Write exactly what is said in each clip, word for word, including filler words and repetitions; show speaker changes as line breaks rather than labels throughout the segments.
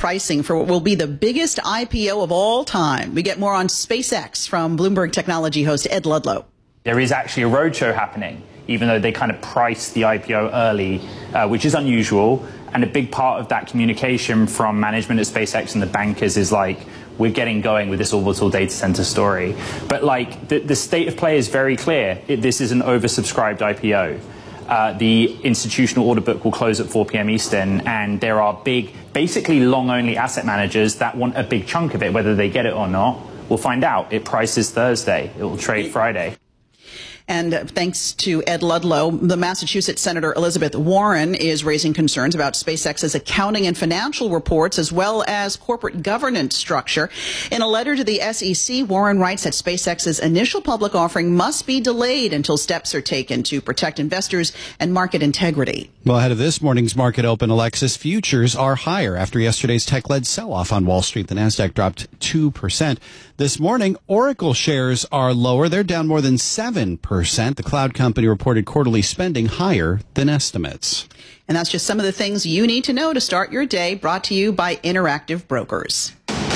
pricing for what will be the biggest I P O of all time. We get more on SpaceX from Bloomberg Technology host Ed Ludlow.
There is actually a roadshow happening, even though they kind of priced the I P O early, uh, which is unusual. And a big part of that communication from management at SpaceX and the bankers is like, we're getting going with this orbital data center story. But like the, the state of play is very clear. It, this is an oversubscribed I P O. Uh, the institutional order book will close at four p.m. Eastern, and there are big, basically long-only asset managers that want a big chunk of it, whether they get it or not. We'll find out. It prices Thursday. It will trade Friday.
And thanks to Ed Ludlow, the Massachusetts Senator Elizabeth Warren is raising concerns about SpaceX's accounting and financial reports, as well as corporate governance structure. In a letter to the S E C, Warren writes that SpaceX's initial public offering must be delayed until steps are taken to protect investors and market integrity.
Well, ahead of this morning's market open, Alexis, futures are higher after yesterday's tech-led sell-off on Wall Street. The Nasdaq dropped two percent. This morning, Oracle shares are lower. They're down more than seven percent. The cloud company reported quarterly spending higher than estimates.
And that's just some of the things you need to know to start your day, brought to you by Interactive Brokers.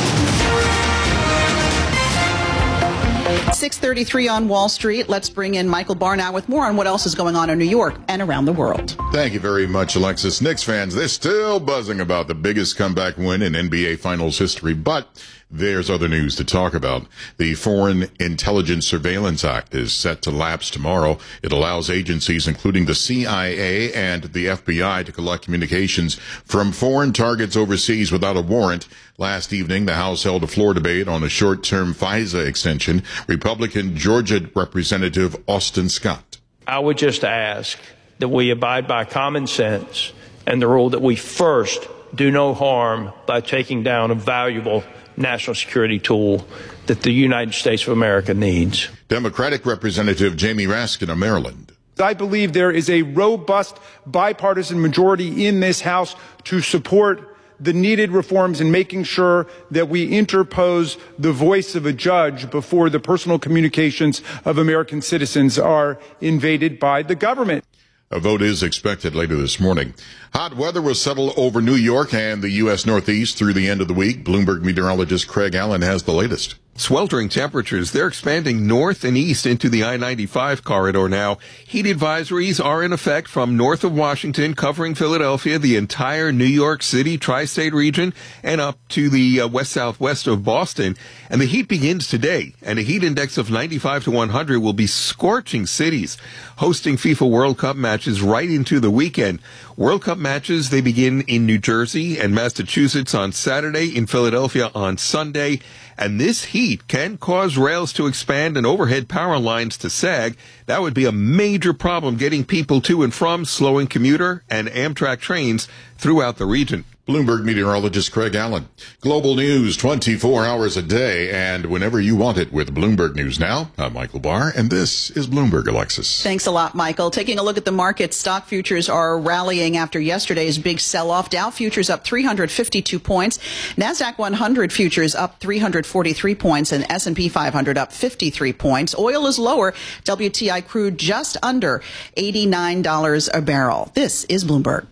six thirty-three on Wall Street. Let's bring in Michael Barr now with more on what else is going on in New York and around the world.
Thank you very much, Alexis. Knicks fans, they're still buzzing about the biggest comeback win in N B A Finals history, but there's other news to talk about. The Foreign Intelligence Surveillance Act is set to lapse tomorrow. It allows agencies, including the C I A and the F B I, to collect communications from foreign targets overseas without a warrant. Last evening, the House held a floor debate on a short-term FISA extension. Republican Georgia Representative Austin Scott.
I would just ask that we abide by common sense and the rule that we first do no harm by taking down a valuable national security tool that the United States of America needs.
Democratic Representative Jamie Raskin of Maryland.
I believe there is a robust bipartisan majority in this House to support the needed reforms in making sure that we interpose the voice of a judge before the personal communications of American citizens are invaded by the government.
A vote is expected later this morning. Hot weather will settle over New York and the U S Northeast through the end of the week. Bloomberg meteorologist Craig Allen has the latest.
Sweltering temperatures, they're expanding north and east into the I ninety-five corridor now. Heat advisories are in effect from north of Washington, covering Philadelphia, the entire New York City tri-state region, and up to the uh, west-southwest of Boston. And the heat begins today, and a heat index of ninety-five to one hundred will be scorching cities, hosting FIFA World Cup matches right into the weekend. World Cup matches, they begin in New Jersey and Massachusetts on Saturday, in Philadelphia on Sunday. And this heat can cause rails to expand and overhead power lines to sag. That would be a major problem getting people to and from, slowing commuter and Amtrak trains throughout the region.
Bloomberg meteorologist Craig Allen. Global news twenty-four hours a day and whenever you want it with Bloomberg News Now. I'm Michael Barr, and this is Bloomberg, Alexis.
Thanks a lot, Michael. Taking a look at the market, stock futures are rallying after yesterday's big sell-off. Dow futures up three hundred fifty-two points. NASDAQ one hundred futures up three hundred forty-three points, and S and P five hundred up fifty-three points. Oil is lower. W T I crude just under eighty-nine dollars a barrel. This is Bloomberg.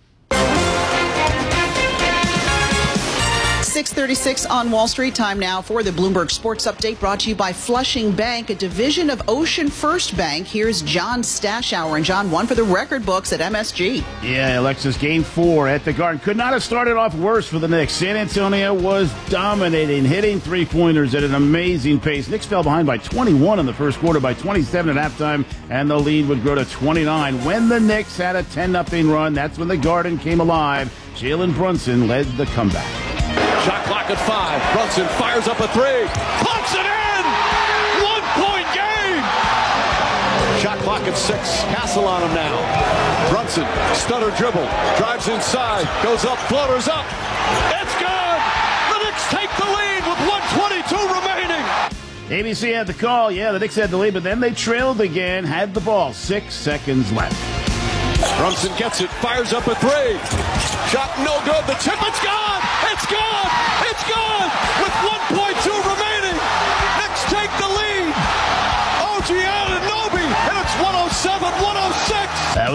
six thirty-six on Wall Street. Time now for the Bloomberg Sports Update, brought to you by Flushing Bank, a division of Ocean First Bank. Here's John Stashower. And John, one for the record books at M S G.
Yeah, Alexis, game four at the Garden. Could not have started off worse for the Knicks. San Antonio was dominating, hitting three-pointers at an amazing pace. Knicks fell behind by twenty-one in the first quarter, by twenty-seven at halftime, and the lead would grow to twenty-nine. When the Knicks had a ten nothing run, that's when the Garden came alive. Jalen Brunson led the comeback.
Shot clock at five. Brunson fires up a three. Puts it in! One-point game! Shot clock at six. Castle on him now. Brunson, stutter dribble. Drives inside. Goes up, floaters up. It's good! The Knicks take the lead with one twenty-two remaining.
A B C had the call. Yeah, the Knicks had the lead, but then they trailed again. Had the ball. Six seconds left.
Brunson gets it. Fires up a three. Shot no good. The chip, it's gone! It's gone! It's gone! With one point two remaining, Knicks take the lead. O G Anunoby, and it's one oh seven one oh six.
That was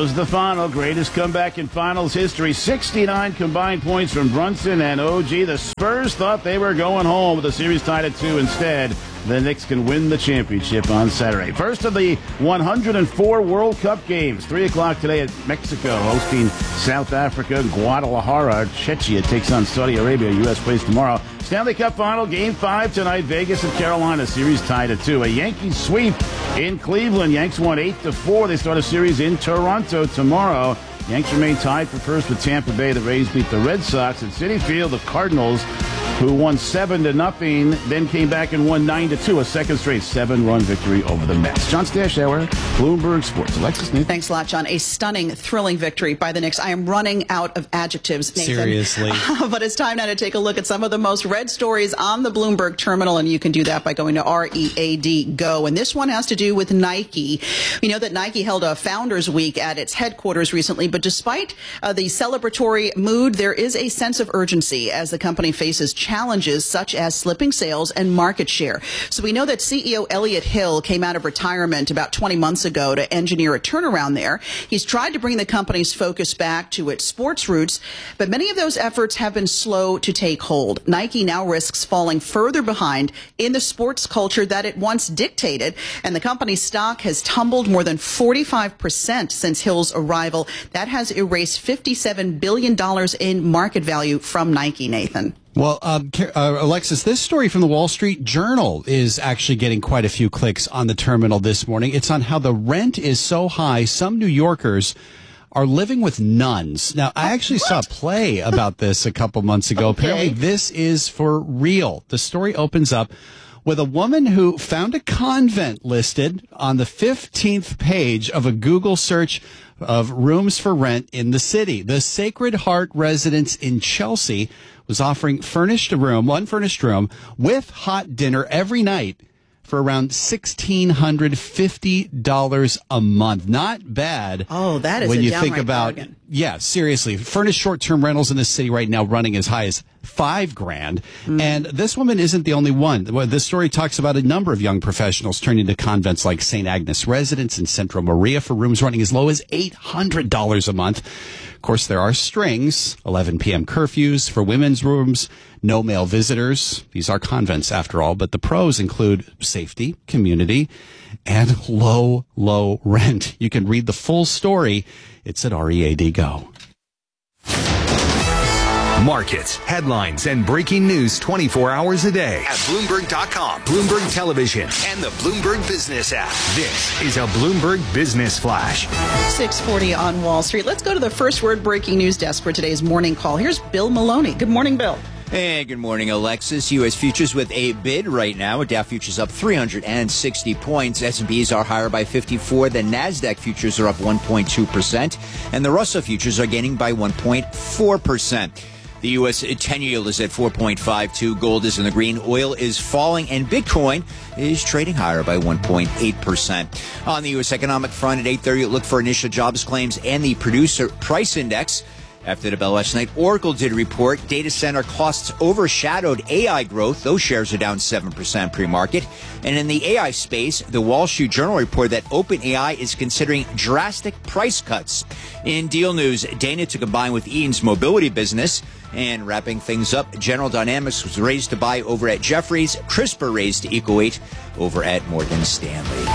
was the final. Greatest comeback in finals history. sixty-nine combined points from Brunson and O G. The Spurs thought they were going home with the series tied at two. Instead, the Knicks can win the championship on Saturday. First of the one hundred four World Cup games. three o'clock today at Mexico, hosting South Africa. Guadalajara. Czechia takes on Saudi Arabia. U S plays tomorrow. Stanley Cup Final, Game five tonight. Vegas and Carolina. Series tied at two. A Yankees sweep in Cleveland. Yanks won eight to four. They start a series in Toronto tomorrow. Yanks remain tied for first with Tampa Bay. The Rays beat the Red Sox at Citi Field. The Cardinals, who won seven to nothing, then came back and won nine to two, a second straight seven-run victory over the Mets. John Stashower, Bloomberg Sports. Alexis Nathan.
Thanks a lot, John. A stunning, thrilling victory by the Knicks. I am running out of adjectives, Nathan.
Seriously.
But it's time now to take a look at some of the most read stories on the Bloomberg terminal, and you can do that by going to R E A D Go. And this one has to do with Nike. We know that Nike held a Founders Week at its headquarters recently, but despite uh, the celebratory mood, there is a sense of urgency as the company faces challenges such as slipping sales and market share. So we know that C E O Elliott Hill came out of retirement about twenty months ago to engineer a turnaround there. He's tried to bring the company's focus back to its sports roots, but many of those efforts have been slow to take hold. Nike now risks falling further behind in the sports culture that it once dictated, and the company's stock has tumbled more than forty-five percent since Hill's arrival. That has erased fifty-seven billion dollars in market value from Nike, Nathan.
Well, um, uh, Alexis, this story from the Wall Street Journal is actually getting quite a few clicks on the terminal this morning. It's on how the rent is so high, some New Yorkers are living with nuns. Now, I actually saw a play about this a couple months ago. Okay. Apparently, this is for real. The story opens up with a woman who found a convent listed on the fifteenth page of a Google search of rooms for rent in the city. The Sacred Heart residence in Chelsea was offering furnished a room, one furnished room with hot dinner every night for around one thousand six hundred fifty dollars a month. Not bad.
Oh, that is
when
a
you
downright
think about,
bargain.
Yeah, seriously. Furnished short-term rentals in the city right now running as high as five grand. Mm. And this woman isn't the only one. This story talks about a number of young professionals turning to convents like Saint Agnes Residence in Central Maria for rooms running as low as eight hundred dollars a month. Of course, there are strings, eleven p.m. curfews for women's rooms, no male visitors. These are convents, after all, but the pros include safety, community, and low, low rent. You can read the full story. It's at R E A D Go.
Markets, headlines, and breaking news twenty-four hours a day at Bloomberg dot com, Bloomberg Television, and the Bloomberg Business app. This is a Bloomberg Business Flash.
six forty on Wall Street. Let's go to the first word breaking news desk for today's morning call. Here's Bill Maloney. Good morning, Bill.
Hey, good morning, Alexis. U S futures with a bid right now. Dow futures up three hundred sixty points. S and P's are higher by fifty-four. The NASDAQ futures are up one point two percent. And the Russell futures are gaining by one point four percent. The U S ten-year yield is at four point five two. Gold is in the green. Oil is falling. And Bitcoin is trading higher by one point eight percent. On the U S economic front at eight thirty, look for initial jobs claims and the producer price index. After the bell last night, Oracle did report data center costs overshadowed A I growth. Those shares are down seven percent pre-market. And in the A I space, the Wall Street Journal reported that OpenAI is considering drastic price cuts. In deal news, Dana to combine with Eaton's mobility business. And wrapping things up, General Dynamics was raised to buy over at Jefferies. CRISPR raised to equal weight over at Morgan Stanley.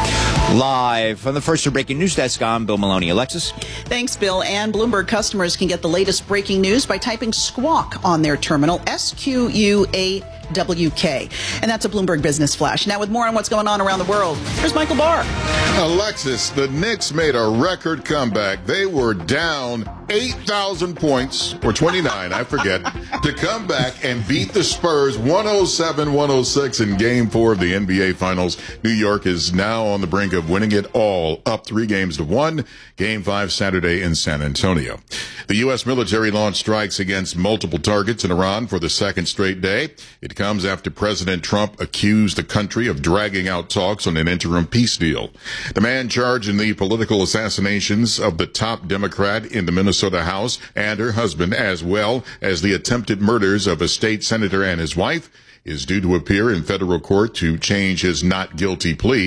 Live from the first breaking news desk, I'm Bill Maloney. Alexis?
Thanks, Bill. And Bloomberg customers can get the latest breaking news by typing Squawk on their terminal, S Q U A W K. And that's a Bloomberg Business Flash. Now with more on what's going on around the world, here's Michael Barr.
Alexis, the Knicks made a record comeback. They were down eight thousand points, or twenty-nine, I forget, to come back and beat the Spurs one oh seven one oh six in Game four of the N B A Finals. New York is now on the brink of winning it all, up three games to one. Game five Saturday in San Antonio. The U S military launched strikes against multiple targets in Iran for the second straight day. It comes after President Trump accused the country of dragging out talks on an interim peace deal. The man charged in the political assassinations of the top Democrat in the Minnesota House and her husband, as well as the attempted murders of a state senator and his wife, is due to appear in federal court to change his not guilty plea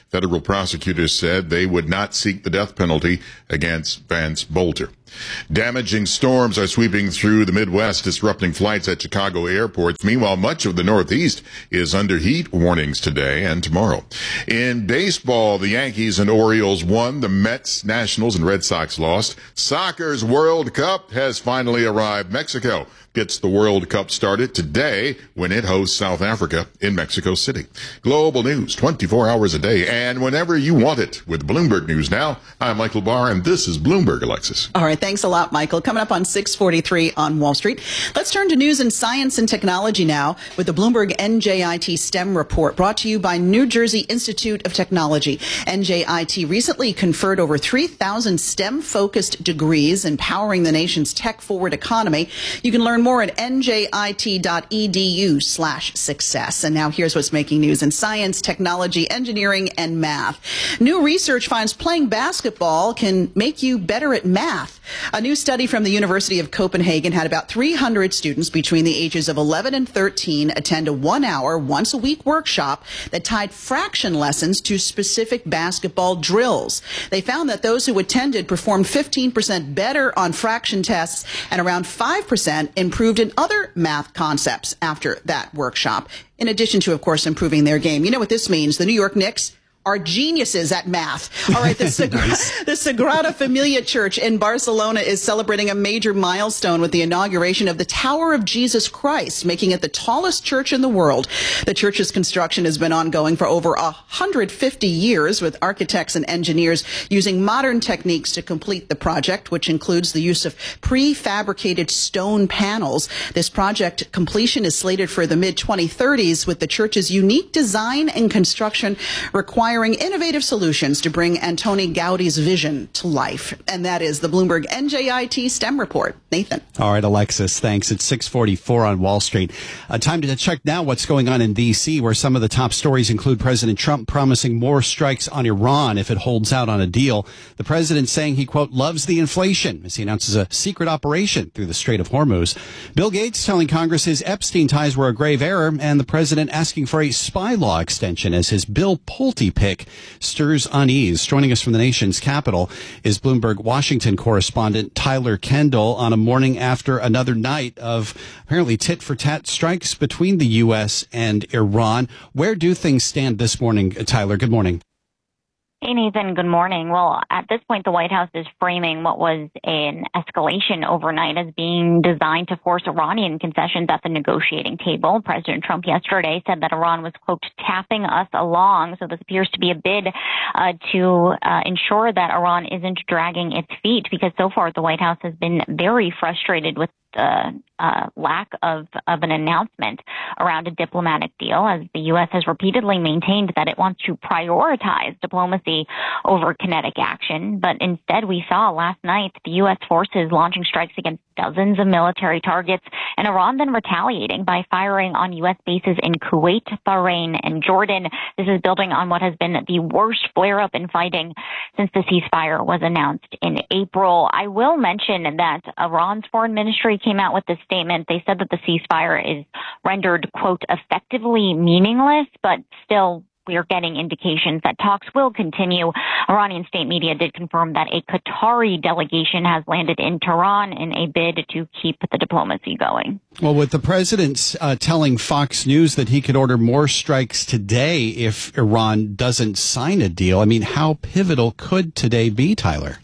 Federal prosecutors said they would not seek the death penalty against Vance Bolter. Damaging storms are sweeping through the Midwest, disrupting flights at Chicago airports. Meanwhile, much of the Northeast is under heat warnings today and tomorrow. In baseball, the Yankees and Orioles won. The Mets, Nationals, and Red Sox lost. Soccer's World Cup has finally arrived. Mexico gets the World Cup started today when it hosts South Africa in Mexico City. Global news twenty-four hours a day and whenever you want it with Bloomberg News Now. I'm Michael Barr, and this is Bloomberg, Alexis.
All right. Thanks a lot, Michael. Coming up on six forty-three on Wall Street. Let's turn to news in science and technology now with the Bloomberg N J I T STEM report brought to you by New Jersey Institute of Technology. N J I T recently conferred over three thousand STEM-focused degrees, empowering the nation's tech-forward economy. You can learn more at N J I T dot E D U slash success. And now here's what's making news in science, technology, engineering, and math. New research finds playing basketball can make you better at math. A new study from the University of Copenhagen had about three hundred students between the ages of eleven and thirteen attend a one-hour, once-a-week workshop that tied fraction lessons to specific basketball drills. They found that those who attended performed fifteen percent better on fraction tests and around five percent improved in other math concepts after that workshop, in addition to, of course, improving their game. You know what this means? The New York Knicks are geniuses at math. All right, the, Sag- nice. the Sagrada Familia Church in Barcelona is celebrating a major milestone with the inauguration of the Tower of Jesus Christ, making it the tallest church in the world. The church's construction has been ongoing for over one hundred fifty years, with architects and engineers using modern techniques to complete the project, which includes the use of prefabricated stone panels. This project completion is slated for the mid twenty thirties, with the church's unique design and construction requiring innovative solutions to bring Antoni Gaudi's vision to life. And that is the Bloomberg N J I T STEM report. Nathan.
All right, Alexis, thanks. It's six forty-four on Wall Street. Uh, time to check now what's going on in D C, where some of the top stories include President Trump promising more strikes on Iran if it holds out on a deal. The president saying he, quote, loves the inflation as he announces a secret operation through the Strait of Hormuz. Bill Gates telling Congress his Epstein ties were a grave error, and the president asking for a spy law extension as his Bill Pulte pick stirs unease. Joining us from the nation's capital is Bloomberg Washington correspondent Tyler Kendall on a morning after another night of apparently tit-for-tat strikes between the U S and Iran. Where do things stand this morning, Tyler? Good morning.
Hey, Nathan. Good morning. Well, at this point, the White House is framing what was an escalation overnight as being designed to force Iranian concessions at the negotiating table. President Trump yesterday said that Iran was, quote, tapping us along. So this appears to be a bid uh, to uh, ensure that Iran isn't dragging its feet, because so far the White House has been very frustrated with the uh, lack of, of an announcement around a diplomatic deal, as the U S has repeatedly maintained that it wants to prioritize diplomacy over kinetic action. But instead, we saw last night the U S forces launching strikes against dozens of military targets, and Iran then retaliating by firing on U S bases in Kuwait, Bahrain, and Jordan. This is building on what has been the worst flare-up in fighting since the ceasefire was announced in April. I will mention that Iran's foreign ministry came out with this statement. They said that the ceasefire is rendered, quote, effectively meaningless, but still we are getting indications that talks will continue. Iranian state media did confirm that a Qatari delegation has landed in Tehran in a bid to keep the diplomacy going.
Well, with the president uh, telling Fox News that he could order more strikes today if Iran doesn't sign a deal, I mean, how pivotal could today be, Tyler?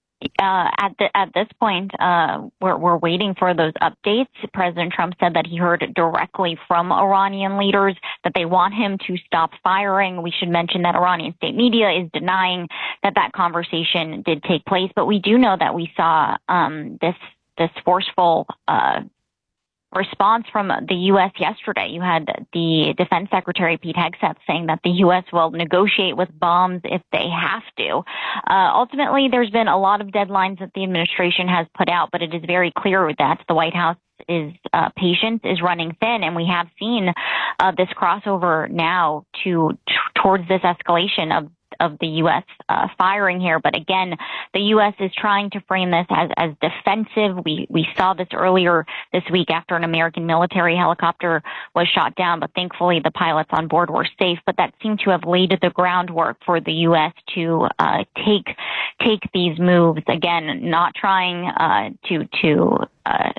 Uh, at the, at this point, uh, we're, we're waiting for those updates. President Trump said that he heard directly from Iranian leaders that they want him to stop firing. We should mention that Iranian state media is denying that that conversation did take place, but we do know that we saw um, this this forceful uh response from the U S yesterday. You had the Defense Secretary Pete Hegseth saying that the U S will negotiate with bombs if they have to. Uh, ultimately, there's been a lot of deadlines that the administration has put out, but it is very clear that the White House is uh, patience is running thin, and we have seen uh, this crossover now to t- towards this escalation of of the U S uh, firing here. But again, the U S is trying to frame this as, as defensive. We, we saw this earlier this week after an American military helicopter was shot down, but thankfully the pilots on board were safe. But that seemed to have laid the groundwork for the U S to uh, take take these moves. Again, not trying uh, to to uh,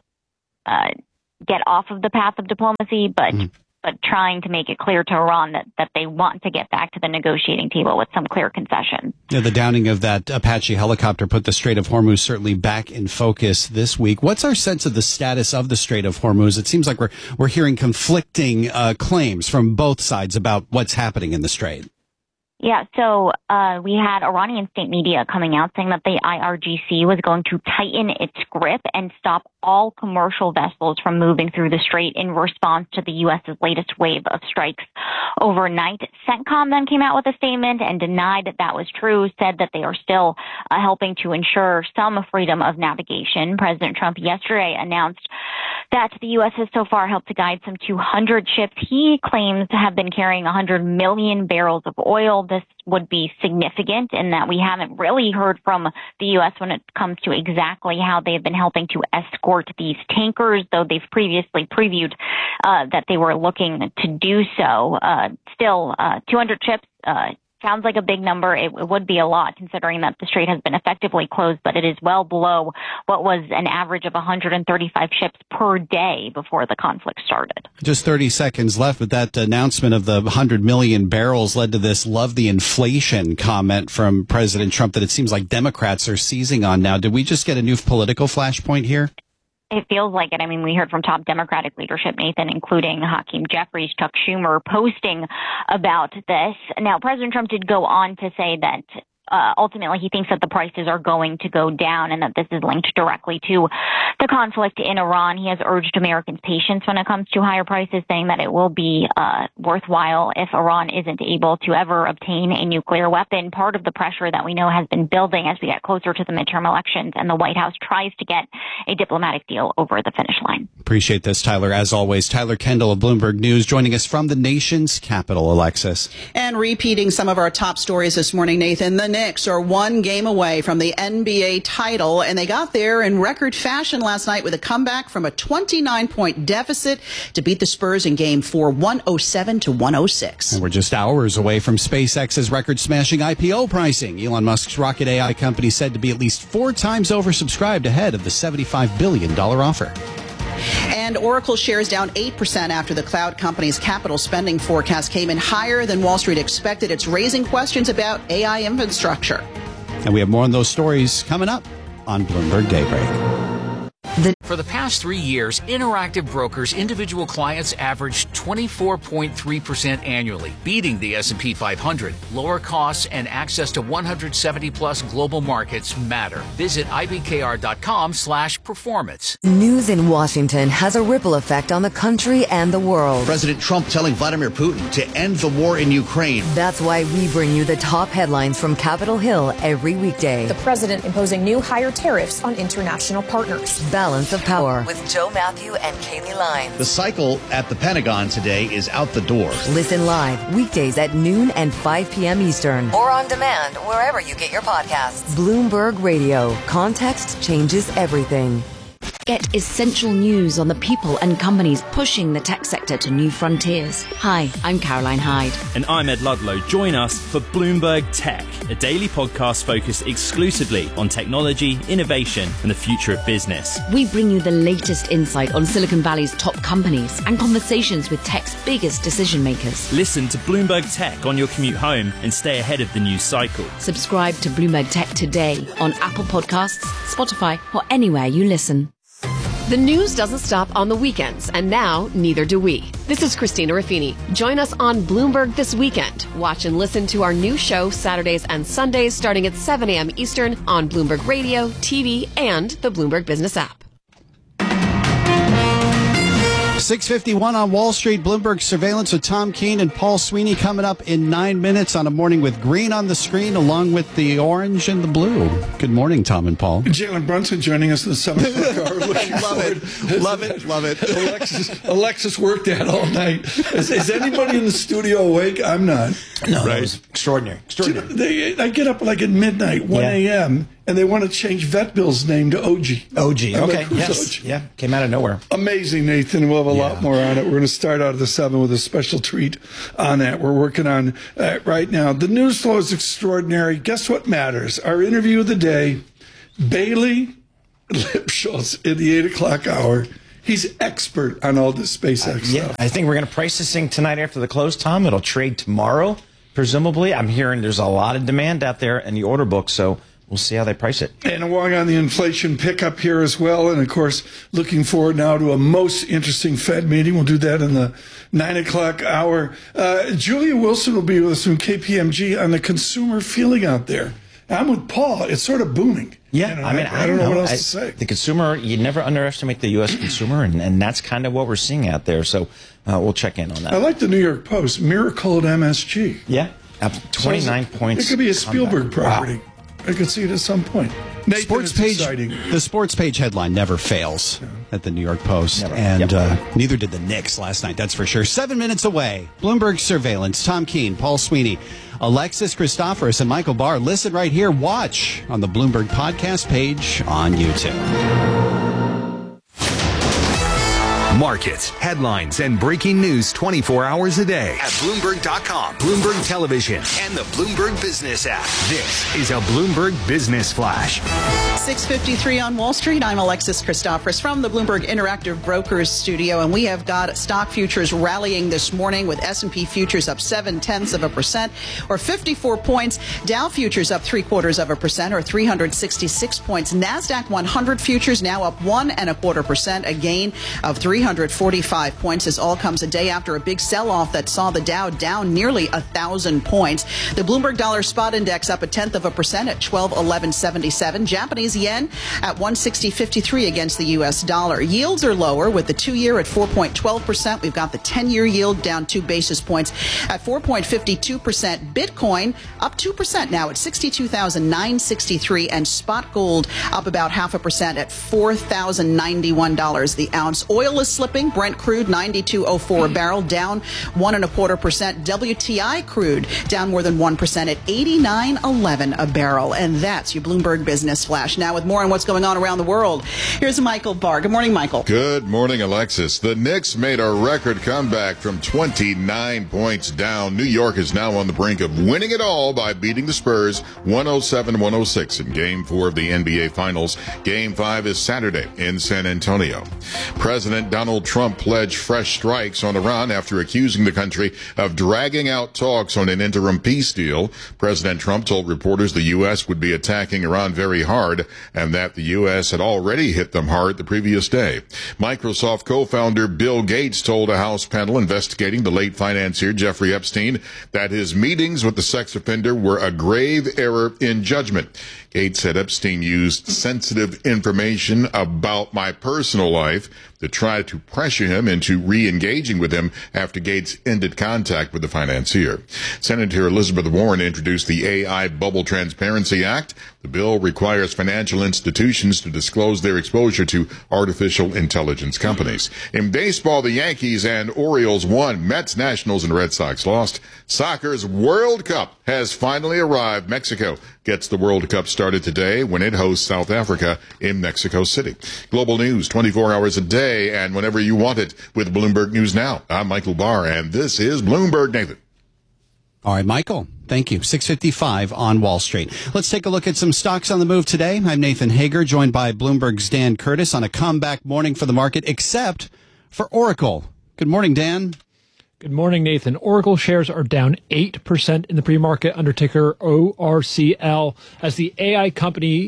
uh, get off of the path of diplomacy, but mm. but trying to make it clear to Iran that, that they want to get back to the negotiating table with some clear concessions.
Yeah, the downing of that Apache helicopter put the Strait of Hormuz certainly back in focus this week. What's our sense of the status of the Strait of Hormuz? It seems like we're we're hearing conflicting uh, claims from both sides about what's happening in the Strait.
Yeah, so uh, we had Iranian state media coming out saying that the I R G C was going to tighten its grip and stop all commercial vessels from moving through the strait in response to the U S's latest wave of strikes overnight. CENTCOM then came out with a statement and denied that that was true, said that they are still uh, helping to ensure some freedom of navigation. President Trump yesterday announced that the U S has so far helped to guide some two hundred ships he claims to have been carrying one hundred million barrels of oil. This would be significant in that we haven't really heard from the U S when it comes to exactly how they've been helping to escort these tankers, though they've previously previewed uh, that they were looking to do so. Uh, still, uh, two hundred ships uh, sounds like a big number. It, it would be a lot considering that the strait has been effectively closed, but it is well below what was an average of one hundred thirty-five ships per day before the conflict started.
Just thirty seconds left, but that announcement of the one hundred million barrels led to this love the inflation comment from President Trump that it seems like Democrats are seizing on now. Did we just get a new political flashpoint here?
It feels like it. I mean, we heard from top Democratic leadership, Nathan, including Hakeem Jeffries, Chuck Schumer, posting about this. Now, President Trump did go on to say that Uh, ultimately, he thinks that the prices are going to go down and that this is linked directly to the conflict in Iran. He has urged Americans' patience when it comes to higher prices, saying that it will be uh, worthwhile if Iran isn't able to ever obtain a nuclear weapon. Part of the pressure that we know has been building as we get closer to the midterm elections and the White House tries to get a diplomatic deal over the finish line.
Appreciate this, Tyler. As always, Tyler Kendall of Bloomberg News joining us from the nation's capital, Alexis.
And repeating some of our top stories this morning, Nathan, the Knicks are one game away from the N B A title, and they got there in record fashion last night with a comeback from a twenty-nine point deficit to beat the Spurs in game four, one oh seven to one oh six.
And we're just hours away from SpaceX's record-smashing I P O pricing. Elon Musk's rocket A I company said to be at least four times oversubscribed ahead of the seventy-five billion dollars offer.
And Oracle shares down eight percent after the cloud company's capital spending forecast came in higher than Wall Street expected. It's raising questions about A I infrastructure.
And we have more on those stories coming up on Bloomberg Daybreak.
For the past three years, Interactive Brokers individual clients averaged twenty-four point three percent annually, beating the S and P five hundred. Lower costs and access to one hundred seventy plus global markets matter. Visit ibkr.com slash performance.
News in Washington has a ripple effect on the country and the world.
President Trump telling Vladimir Putin to end the war in Ukraine.
That's why we bring you the top headlines from Capitol Hill every weekday.
The president imposing new higher tariffs on international partners.
Balance of Power with Joe Matthew and Kaylee Lyons.
The cycle at the Pentagon today is out the door.
Listen live weekdays at noon and five p.m. Eastern. Or on demand wherever you get your podcasts. Bloomberg Radio. Context changes everything.
Get essential news on the people and companies pushing the tech sector to new frontiers. Hi, I'm Caroline Hyde.
And I'm Ed Ludlow. Join us for Bloomberg Tech, a daily podcast focused exclusively on technology, innovation, and the future of business.
We bring you the latest insight on Silicon Valley's top companies and conversations with tech's biggest decision makers.
Listen to Bloomberg Tech on your commute home and stay ahead of the news cycle.
Subscribe to Bloomberg Tech today on Apple Podcasts, Spotify, or anywhere you listen.
The news doesn't stop on the weekends, and now neither do we. This is Christina Raffini. Join us on Bloomberg this weekend. Watch and listen to our new show Saturdays and Sundays starting at seven a.m. Eastern on Bloomberg Radio, T V, and the Bloomberg Business app.
six fifty-one on Wall Street. Bloomberg Surveillance with Tom Keene and Paul Sweeney coming up in nine minutes on a morning with green on the screen along with the orange and the blue. Good morning, Tom and Paul.
Jalen Brunson joining us in the seven o'clock hour. Looking
love
forward.
it. Love it. Love it.
Alexis, Alexis worked that all night. Is, is anybody in the studio awake? I'm not.
No,
right.
It was extraordinary. Extraordinary.
They, I get up like at midnight, one a.m., and they want to change Vet Bill's name to O G.
O G,
I'm
okay,
like, who's
yes.
O G?
Yeah, came out of nowhere.
Amazing, Nathan. We'll have a yeah. lot more on it. We're going to start out of the seven with a special treat on that. We're working on uh, right now. The news flow is extraordinary. Guess what matters? Our interview of the day, Bailey Lipschultz in the eight o'clock hour. He's expert on all this SpaceX uh,
yeah,
stuff.
I think we're going to price this thing tonight after the close, Tom. It'll trade tomorrow, presumably. I'm hearing there's a lot of demand out there in the order book, so we'll see how they price it.
And along on the inflation pickup here as well. And, of course, looking forward now to a most interesting Fed meeting. We'll do that in the nine o'clock hour. Uh, Julia Wilson will be with us from K P M G on the consumer feeling out there. I'm with Paul. It's sort of booming.
Yeah,
you know,
I mean,
I,
I
don't know,
know
what else
I,
to say.
The consumer, you never underestimate the U S consumer, and, and that's kind of what we're seeing out there. So uh, we'll check in on that.
I like the New York Post. Miracle at M S G.
Yeah, twenty-nine
so
points.
It could be a Spielberg
comeback.
property.
Wow.
I could see it at some point. Nathan,
sports
it's
page,
exciting.
The sports page headline never fails yeah. at the New York Post, never. and yep. uh, neither did the Knicks last night, that's for sure. Seven minutes away, Bloomberg Surveillance, Tom Keene, Paul Sweeney, Alexis Christoforous, and Michael Barr. Listen right here, watch on the Bloomberg podcast page on YouTube.
Markets, headlines, and breaking news twenty-four hours a day at Bloomberg dot com, Bloomberg Television, and the Bloomberg Business app. This is a Bloomberg Business Flash.
six fifty-three on Wall Street. I'm Alexis Christoforous from the Bloomberg Interactive Brokers studio, and we have got stock futures rallying this morning with S and P futures up seven tenths of a percent or fifty-four points. Dow futures up three quarters of a percent or three hundred sixty-six points. NASDAQ one hundred futures now up one and a quarter percent, a gain of three hundred forty-five points. This all comes a day after a big sell-off that saw the Dow down nearly a thousand points. The Bloomberg Dollar Spot Index up a tenth of a percent at twelve eleven seventy-seven. Japanese yen at one sixty fifty-three against the U S dollar. Yields are lower with the two-year at four point one two percent. We've got the ten-year yield down two basis points at four point five two percent. Bitcoin up two percent now at sixty-two thousand nine hundred sixty-three, and spot gold up about half a percent at four thousand ninety-one dollars the ounce. Oil is slipping. Brent crude ninety-two oh four a barrel, down one and a quarter percent. W T I crude down more than one percent at eighty-nine eleven a barrel. And that's your Bloomberg Business Flash. Now with more on what's going on around the world, here's Michael Barr. Good morning, Michael.
Good morning, Alexis. The Knicks made a record comeback from twenty-nine points down. New York is now on the brink of winning it all by beating the Spurs one oh seven one oh six in Game four of the N B A Finals. Game five is Saturday in San Antonio. President Donald Trump pledged fresh strikes on Iran after accusing the country of dragging out talks on an interim peace deal. President Trump told reporters the U S would be attacking Iran very hard and that the U S had already hit them hard the previous day. Microsoft co-founder Bill Gates told a House panel investigating the late financier Jeffrey Epstein that his meetings with the sex offender were a grave error in judgment. Gates said Epstein used sensitive information about my personal life to try to pressure him into re-engaging with him after Gates ended contact with the financier. Senator Elizabeth Warren introduced the A I Bubble Transparency Act. The bill requires financial institutions to disclose their exposure to artificial intelligence companies. In baseball, the Yankees and Orioles won. Mets, Nationals, and Red Sox lost. Soccer's World Cup has finally arrived. Mexico gets the World Cup started today when it hosts South Africa in Mexico City. Global news twenty-four hours a day and whenever you want it with Bloomberg News Now. I'm Michael Barr, and this is Bloomberg Nathan.
All right, Michael. Thank you. six fifty-five on Wall Street. Let's take a look at some stocks on the move today. I'm Nathan Hager, joined by Bloomberg's Dan Curtis on a comeback morning for the market, except for Oracle. Good morning, Dan.
Good morning, Nathan. Oracle shares are down eight percent in the pre-market under ticker O R C L as the A I company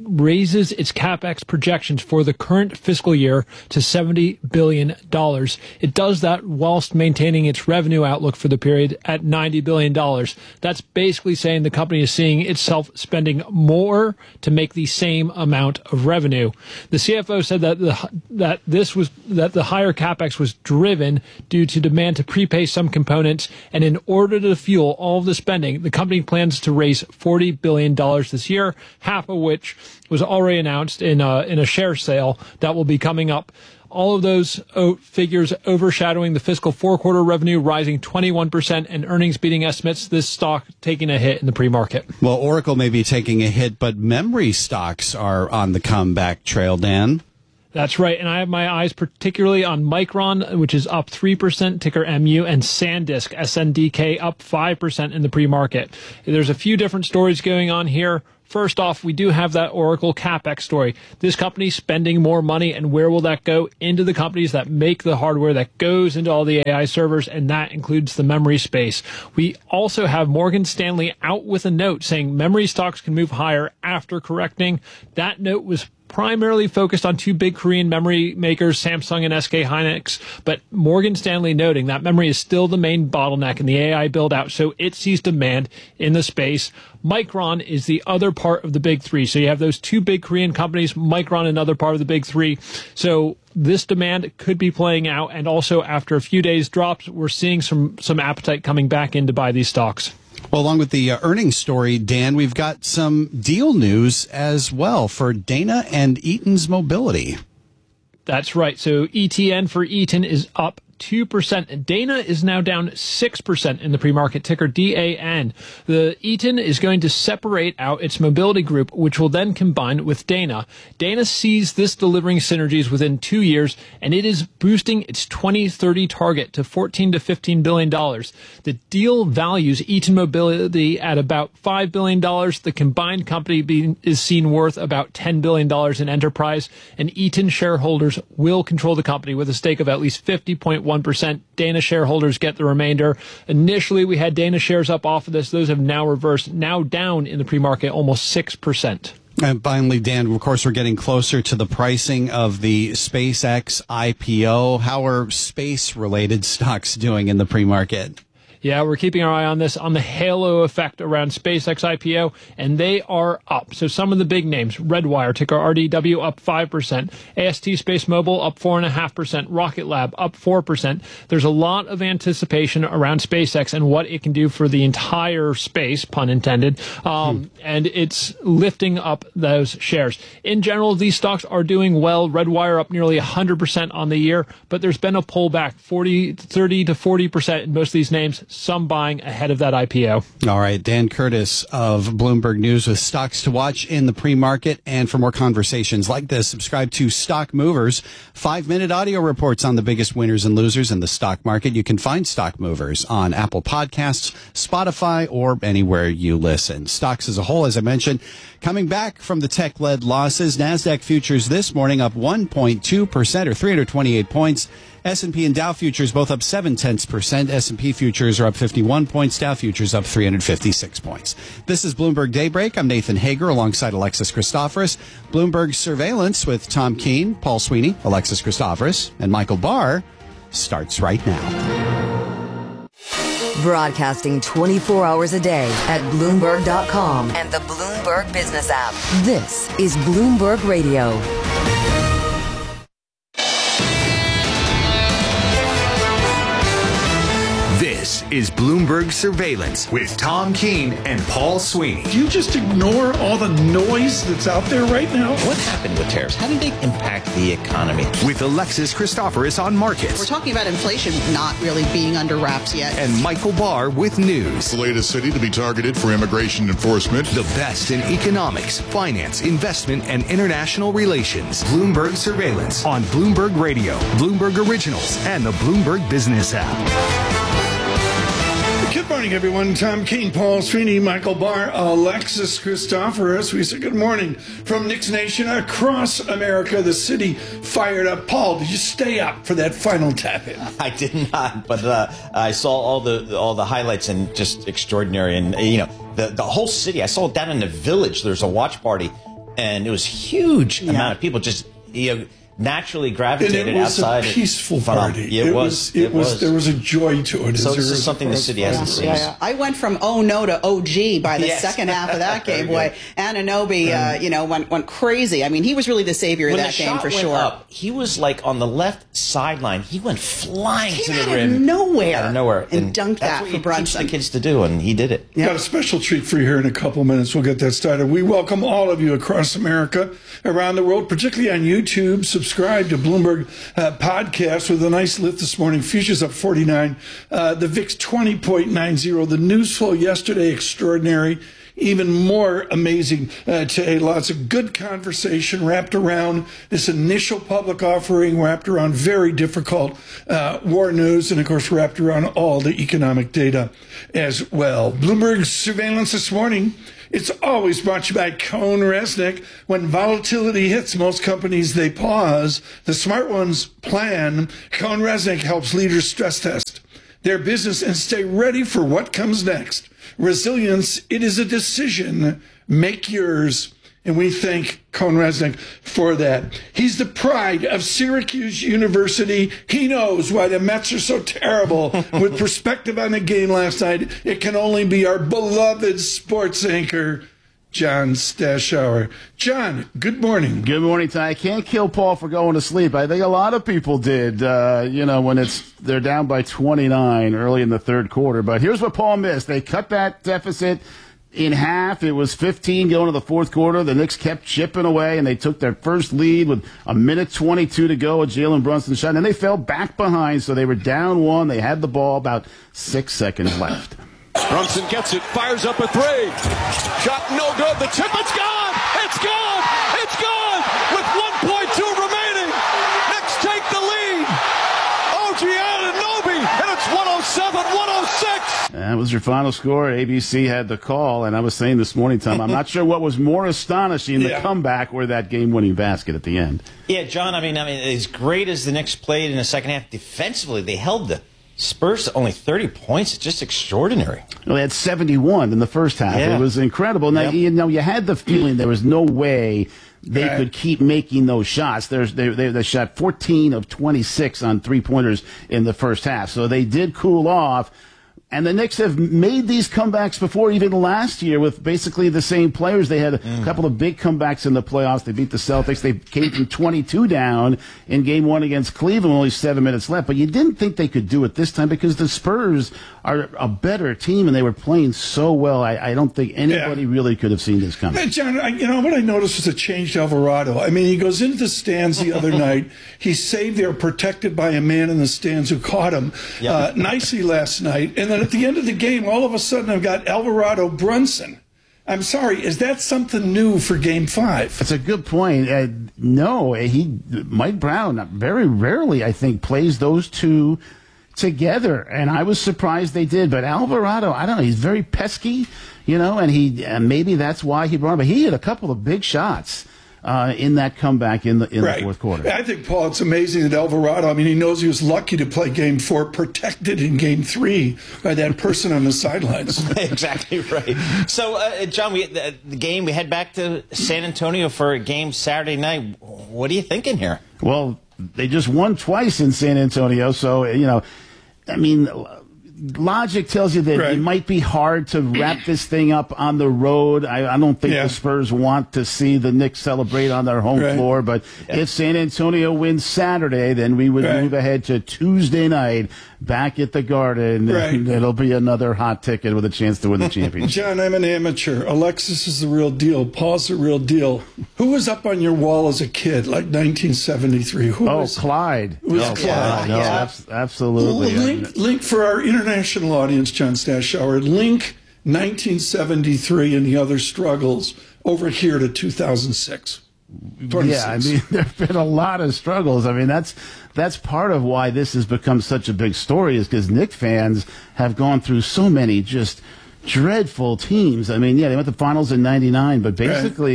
raises its CapEx projections for the current fiscal year to seventy billion dollars. It does that whilst maintaining its revenue outlook for the period at ninety billion dollars. That's basically saying the company is seeing itself spending more to make the same amount of revenue. The C F O said that the, that this was that the higher CapEx was driven due to demand to prepay some components, and in order to fuel all of the spending, the company plans to raise forty billion dollars this year, half of which was already announced in a, in a share sale that will be coming up. All of those o- figures overshadowing the fiscal four-quarter revenue rising twenty-one percent and earnings beating estimates, this stock taking a hit in the pre-market.
Well, Oracle may be taking a hit, but memory stocks are on the comeback trail, Dan.
That's right, and I have my eyes particularly on Micron, which is up three percent, ticker M U, and SanDisk, S N D K, up five percent in the pre-market. There's a few different stories going on here. First off, we do have that Oracle CapEx story. This company spending more money, and where will that go? Into the companies that make the hardware that goes into all the A I servers, and that includes the memory space. We also have Morgan Stanley out with a note saying memory stocks can move higher after correcting. That note was primarily focused on two big Korean memory makers, Samsung and S K Hynix, but Morgan Stanley noting that memory is still the main bottleneck in the A I build-out, so it sees demand in the space. Micron is the other part of the big three. So you have those two big Korean companies, Micron another part of the big three. So this demand could be playing out, and also after a few days drops, we're seeing some, some appetite coming back in to buy these stocks.
Well, along with the uh, earnings story, Dan, we've got some deal news as well for Dana and Eaton's Mobility.
That's right. So E T N for Eaton is up two percent. Dana is now down six percent in the pre-market, ticker D A N. The Eaton is going to separate out its mobility group, which will then combine with Dana. Dana sees this delivering synergies within two years, and it is boosting its twenty thirty target to fourteen to fifteen billion dollars. The deal values Eaton Mobility at about five billion dollars. The combined company being, is seen worth about ten billion dollars in enterprise, and Eaton shareholders will control the company with a stake of at least fifty point one percent. Dana shareholders get the remainder. Initially, we had Dana shares up off of this. Those have now reversed, now down in the pre-market almost six percent.
And finally, Dan, of course, we're getting closer to the pricing of the SpaceX I P O. How are space-related stocks doing in the pre-market?
Yeah, we're keeping our eye on this, on the halo effect around SpaceX I P O, and they are up. So some of the big names, Redwire, ticker R D W, up five percent. A S T Space Mobile, up four point five percent. Rocket Lab, up four percent. There's a lot of anticipation around SpaceX and what it can do for the entire space, pun intended, um, hmm. and it's lifting up those shares. In general, these stocks are doing well. Redwire up nearly one hundred percent on the year, but there's been a pullback, forty, thirty to forty percent in most of these names. Some buying ahead of that I P O.
All right, Dan Curtis of Bloomberg News with stocks to watch in the pre-market. And for more conversations like this, subscribe to Stock Movers, five-minute audio reports on the biggest winners and losers in the stock market. You can find Stock Movers on Apple Podcasts, Spotify, or anywhere you listen. Stocks as a whole, as I mentioned, coming back from the tech-led losses. NASDAQ futures this morning up one point two percent or three hundred twenty-eight points. S and P and Dow futures both up seven tenths percent. S and P futures are up fifty-one points. Dow futures up three hundred fifty-six points. This is Bloomberg Daybreak. I'm Nathan Hager alongside Alexis Christoforous. Bloomberg Surveillance with Tom Keene, Paul Sweeney, Alexis Christoforous, and Michael Barr starts right now.
Broadcasting twenty-four hours a day at Bloomberg dot com and the Bloomberg Business app. This is Bloomberg Radio.
This is Bloomberg Surveillance with Tom Keene and Paul Sweeney.
Do you just ignore all the noise that's out there right now?
What happened with tariffs? How did they impact the economy?
With Alexis Christoforous on markets.
We're talking about inflation not really being under wraps yet.
And Michael Barr with news.
The latest city to be targeted for immigration enforcement.
The best in economics, finance, investment, and international relations. Bloomberg Surveillance on Bloomberg Radio, Bloomberg Originals, and the Bloomberg Business app.
Good morning, everyone. Tom Keene, Paul Sweeney, Michael Barr, Alexis Christoforous. We say good morning from Knicks Nation across America. The city fired up. Paul, did you stay up for that final tap-in?
I did not, but uh, I saw all the all the highlights and just extraordinary. And, you know, the, the whole city, I saw it down in the Village. There's a watch party.
and it was huge
Yeah.
amount of people just you know, naturally gravitated
and it was
outside.
a peaceful party.
It, it was.
It,
it
was,
was.
There was a joy to it.
So this is something the city hasn't seen.
Yeah, yeah. I went from oh no to O G by the
Yes.
second half of that game. Boy, Anunoby, uh, you know, went went crazy. I mean, he was really the savior of
When
that
the
game
shot
for
went
sure.
up, he was like on the left sideline. He went flying
Came
to the
out of
rim,
nowhere
out of nowhere,
and dunked
that's
that
what
for
you
Brunson.
teach the kids to do, and he did it.
Got a special treat for you here in a couple minutes. We'll get that started. We welcome all of you across America, around the world, particularly on YouTube. Subscribe to Bloomberg uh, Podcast with a nice lift this morning. Futures up forty-nine. Uh, the V I X twenty point nine zero. The news flow yesterday, extraordinary. Even more amazing uh, today. Lots of good conversation wrapped around this initial public offering, wrapped around very difficult uh, war news, and of course wrapped around all the economic data as well. Bloomberg surveillance this morning. It's always brought to you by Cohn Resnick. When volatility hits most companies, they pause. The smart ones plan. Cohn Resnick helps leaders stress test their business and stay ready for what comes next. Resilience, it is a decision. Make yours. And we thank Cohn Resnick for that. He's the pride of Syracuse University. He knows why the Mets are so terrible. With perspective on the game last night, it can only be our beloved sports anchor, John Stashower. John, good morning.
Good morning, Ty. I can't kill Paul for going to sleep. I think a lot of people did, uh, you know, when it's they're down by twenty-nine early in the third quarter. But here's what Paul missed. They cut that deficit in half. It was fifteen going to the fourth quarter. The Knicks kept chipping away, and they took their first lead with a minute twenty-two to go. A Jalen Brunson shot, and then they fell back behind, so they were down one. They had the ball, about six seconds left.
Brunson gets it, fires up a three. Shot no good. The tip, it's gone. It's gone. It's gone. With one point two remaining. Knicks take the lead. O G Anunoby, and it's one oh seven one oh six.
That was your final score. A B C had the call, and I was saying this morning, Tom, I'm not sure what was more astonishing, the
Yeah.
comeback or that game-winning basket at the end.
Yeah, John. I mean, I mean, as great as the Knicks played in the second half defensively, they held the Spurs to only thirty points. It's just extraordinary.
Well, they had seventy-one in the first half.
Yeah.
It was incredible. Now,
Yep.
you know, you had the feeling there was no way they
Right.
could keep making those shots. There's, they, they, they shot fourteen of twenty-six on three-pointers in the first half. So they did cool off. And the Knicks have made these comebacks before, even last year, with basically the same players. They had a mm. couple of big comebacks in the playoffs. They beat the Celtics. They came from twenty-two down in game one against Cleveland, only seven minutes left. But you didn't think they could do it this time because the Spurs are a better team, and they were playing so well. I, I don't think anybody yeah. really could have seen this coming.
Hey, John, I, you know, what I noticed was a changed Alvarado. I mean, he goes into the stands the other night. He's saved there, protected by a man in the stands who caught him yep. uh, nicely last night. And then at the end of the game, all of a sudden, I've got Alvarado Brunson. I'm sorry, is that something new for Game Five?
That's a good point. Uh, no, he Mike Brown very rarely, I think, plays those two together, and I was surprised they did. But Alvarado, I don't know, he's very pesky, you know, and he and maybe that's why he brought him. But he had a couple of big shots Uh, in that comeback in the in
right.
the fourth quarter.
I think, Paul, it's amazing that Alvarado, I mean, he knows he was lucky to play Game Four, protected in Game Three by that person on the sidelines.
Exactly right. So, uh, John, we the, the game, we head back to San Antonio for a game Saturday night. What are you thinking here?
Well, they just won twice in San Antonio, so, you know, I mean, logic tells you that right. it might be hard to wrap this thing up on the road. I, I don't think yeah. the Spurs want to see the Knicks celebrate on their home right. floor. But yeah. if San Antonio wins Saturday, then we would right. move ahead to Tuesday night back at the Garden.
Right.
And it'll be another hot ticket with a chance to win the championship.
John, I'm an amateur. Alexis is the real deal. Paul's the real deal. Who was up on your wall as a kid, like nineteen seventy-three? Who
oh,
was
Clyde.
It was
no,
Clyde.
No,
yeah.
abs- absolutely.
Well, link, link for our international audience, John Stashower. Link nineteen seventy-three and the other struggles over here to two thousand six.
Yeah, I mean, there have been a lot of struggles. I mean, that's that's part of why this has become such a big story, is because Knicks fans have gone through so many just dreadful teams. I mean, yeah, they went to the finals in ninety-nine, but basically right.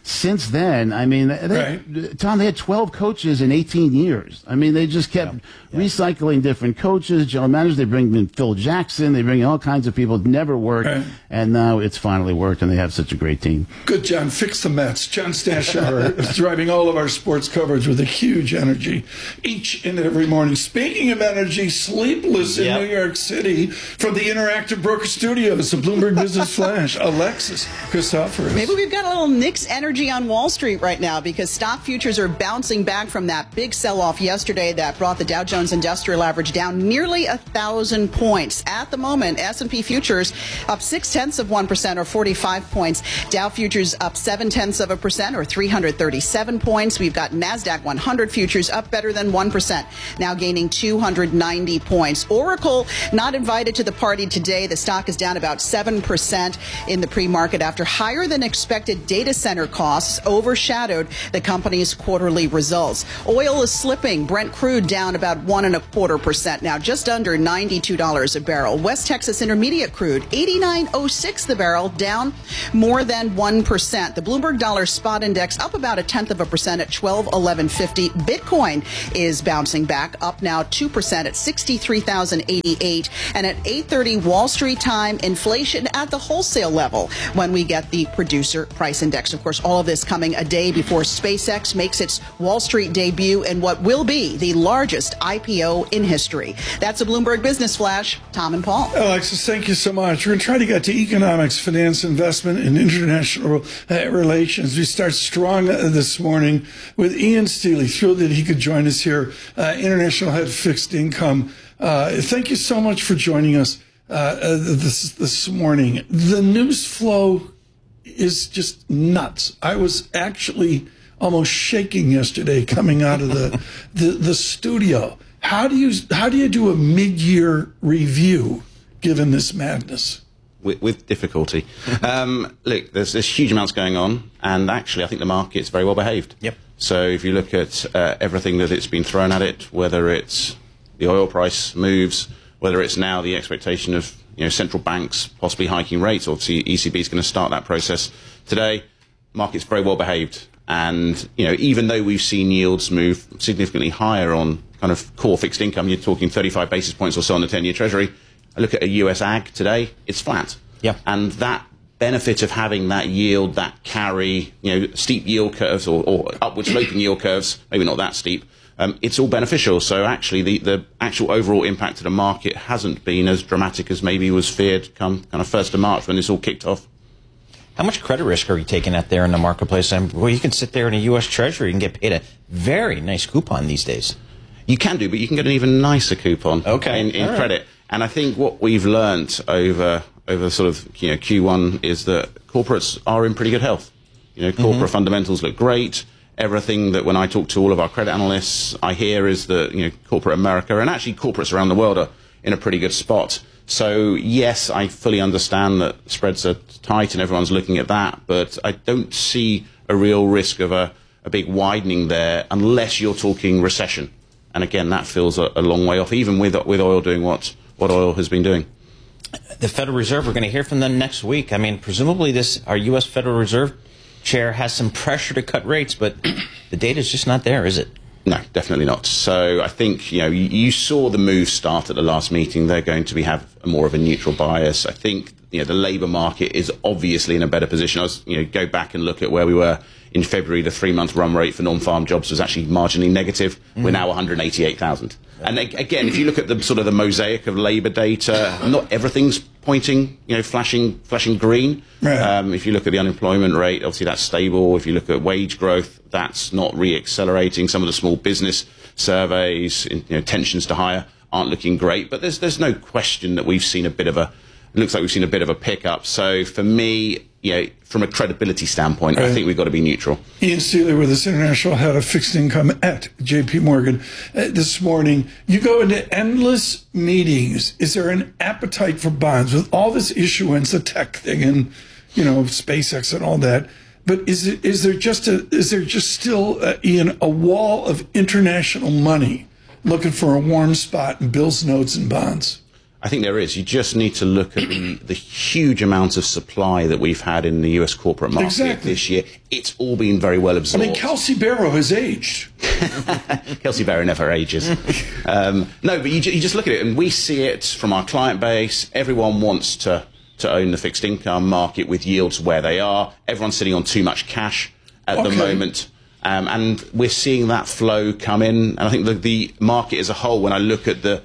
since then, I mean, they, right. Tom, they had twelve coaches in eighteen years. I mean, they just kept yeah. Yeah. recycling different coaches, general managers. They bring in Phil Jackson. They bring in all kinds of people. It never worked. Right. And now it's finally worked, and they have such a great team.
Good, John. Fix the Mets. John Stashower is driving all of our sports coverage with a huge energy each and every morning. Speaking of energy, sleepless in yep. New York City from the Interactive Broker Studios, the Bloomberg Business Flash, Alexis Christoforous.
Maybe we've got a little Knicks energy on Wall Street right now because stock futures are bouncing back from that big sell-off yesterday that brought the Dow Jones Industrial Average down nearly a thousand points. At the moment, S and P futures up six tenths of one percent or forty-five points. Dow futures up seven tenths of a percent or three hundred thirty-seven points. We've got NASDAQ one hundred futures up better than one percent, now gaining two hundred ninety points. Oracle not invited to the party today. The stock is down about seven percent in the pre-market after higher than expected data center costs overshadowed the company's quarterly results. Oil is slipping. Brent crude down about one and a quarter percent now, just under ninety-two dollars a barrel. West Texas Intermediate crude eighty-nine oh six the barrel, down more than one percent. The Bloomberg Dollar Spot Index up about a tenth of a percent at twelve eleven fifty. Bitcoin is bouncing back, up now two percent at sixty-three thousand eighty-eight. And at eight thirty Wall Street time, inflation at the wholesale level when we get the producer price index. Of course, all of this coming a day before SpaceX makes its Wall Street debut in what will be the largest I P O in history. That's a Bloomberg Business Flash. Tom and Paul.
Alexis, thank you so much. We're going to try to get to economics, finance, investment, and international uh, relations. We start strong uh, this morning with Ian Steely. Thrilled that he could join us here, uh, International Head of Fixed Income. Uh, thank you so much for joining us uh, uh, this this morning. The news flow is just nuts. I was actually almost shaking yesterday coming out of the, the, the studio. How do you how do you do a mid-year review given this madness?
With, with difficulty. Um, look, there's, there's huge amounts going on, and actually I think the market's very well behaved.
Yep.
So if you look at uh, everything that it's been thrown at it, whether it's the oil price moves, whether it's now the expectation of you know central banks possibly hiking rates, or the E C B is going to start that process today, market's very well behaved. And you know even though we've seen yields move significantly higher on kind of core fixed income, you're talking thirty-five basis points or so on the ten-year Treasury. I look at a U S ag today, it's flat.
Yeah.
And that benefit of having that yield, that carry, you know, steep yield curves or, or upward sloping yield curves, maybe not that steep, um, it's all beneficial. So actually the, the actual overall impact to the market hasn't been as dramatic as maybe was feared come kind of first of March when this all kicked off.
How much credit risk are you taking out there in the marketplace? And well, you can sit there in a U S Treasury and get paid a very nice coupon these days.
You can do, but you can get an even nicer coupon
okay.
in, in
All
credit.
Right.
And I think what we've learnt over over sort of you know Q one is that corporates are in pretty good health. You know, corporate mm-hmm. fundamentals look great. Everything that when I talk to all of our credit analysts, I hear is that you know corporate America and actually corporates around the world are in a pretty good spot. So yes, I fully understand that spreads are tight and everyone's looking at that, but I don't see a real risk of a, a big widening there unless you're talking recession. And again, that feels a, a long way off, even with with oil doing what. what oil has been doing.
The Federal Reserve, we're going to hear from them next week. I mean, presumably this, our U S Federal Reserve chair has some pressure to cut rates, but the data's just not there, is it?
No, definitely not. So I think, you know, you, you saw the move start at the last meeting. They're going to be have a more of a neutral bias. I think, you know, the labour market is obviously in a better position. I was, you know, go back and look at where we were in February. The three-month run rate for non-farm jobs was actually marginally negative. Mm. We're now one hundred eighty-eight thousand. And again, if you look at the sort of the mosaic of labour data, not everything's pointing, you know, flashing, flashing green.
Right.
Um, if you look at the unemployment rate, obviously that's stable. If you look at wage growth, that's not re-accelerating. Some of the small business surveys, you know, tensions to hire aren't looking great. But there's there's no question that we've seen a bit of a, it looks like we've seen a bit of a pickup. So for me, you know, from a credibility standpoint, right. I think we've got to be neutral.
Ian Steely with us, International Head of Fixed Income at J P Morgan. Uh, this morning, you go into endless meetings. Is there an appetite for bonds with all this issuance, the tech thing, and you know, SpaceX and all that? But is it is there just a is there just still uh, Ian a wall of international money looking for a warm spot in bills, notes, and bonds?
I think there is. You just need to look at the, the huge amount of supply that we've had in the U S corporate market
exactly.
this year. It's all been very well absorbed.
I mean, Kelsey Barrow has aged.
Kelsey Barrow never ages. um, no, but you, you just look at it, and we see it from our client base. Everyone wants to, to own the fixed income market with yields where they are. Everyone's sitting on too much cash at okay. the moment. Um, and we're seeing that flow come in. And I think the, the market as a whole, when I look at the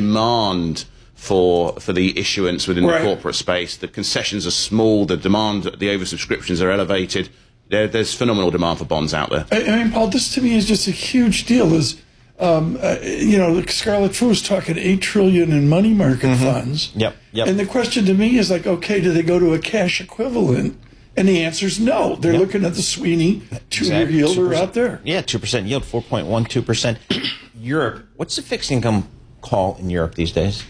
demand for for the issuance within right. the corporate space, the concessions are small, the demand, the oversubscriptions are elevated. There, there's phenomenal demand for bonds out there.
I, I mean, Paul, this to me is just a huge deal. Is um, uh, you know, Scarlett Fu was talking eight trillion dollars in money market mm-hmm. funds.
Yep, yep.
And the question to me is like, okay, do they go to a cash equivalent? And the answer is no. They're yep. looking at the Sweeney two-year exactly. yielder out there.
Yeah, two percent yield, four point one two percent. Europe, what's the fixed income call in Europe these days?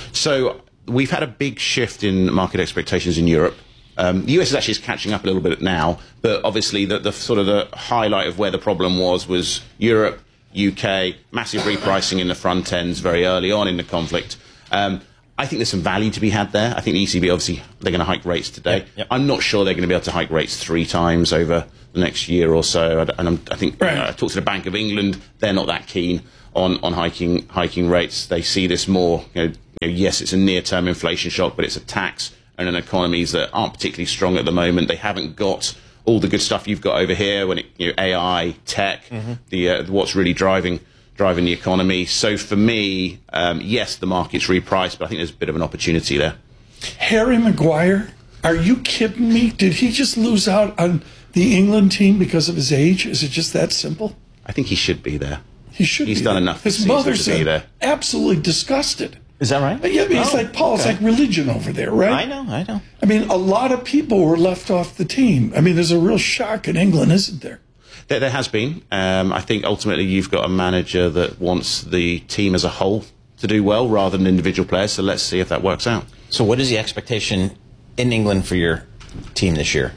So we've had a big shift in market expectations in Europe. Um, the U S is actually catching up a little bit now, but obviously the, the sort of the highlight of where the problem was was Europe, U K, massive repricing in the front ends very early on in the conflict. Um, I think there's some value to be had there. I think the E C B, obviously, they're going to hike rates today. Yep, yep. I'm not sure they're going to be able to hike rates three times over the next year or so. And I'm, I think right. uh, I talked to the Bank of England. They're not that keen on, on hiking hiking rates. They see this more, you know, you know, yes, it's a near-term inflation shock, but it's a tax on an economies that aren't particularly strong at the moment. They haven't got all the good stuff you've got over here when it, you know, A I, tech, mm-hmm. the uh, what's really driving driving the economy. So for me, um, yes, the market's repriced, but I think there's a bit of an opportunity there.
Harry Maguire, are you kidding me? Did he just lose out on the England team because of his age? Is it just that simple?
I think he should be there.
He should
He's
be
done
there.
enough
His
this
mother's
season to be there.
Absolutely disgusted.
Is that right?
Yeah, I mean, it's
oh,
like, Paul, okay. It's like religion over there, right?
I know, I know.
I mean, a lot of people were left off the team. I mean, there's a real shock in England, isn't there?
There, there has been. Um, I think ultimately you've got a manager that wants the team as a whole to do well rather than individual players, so let's see if that works out.
So what is the expectation in England for your team this year?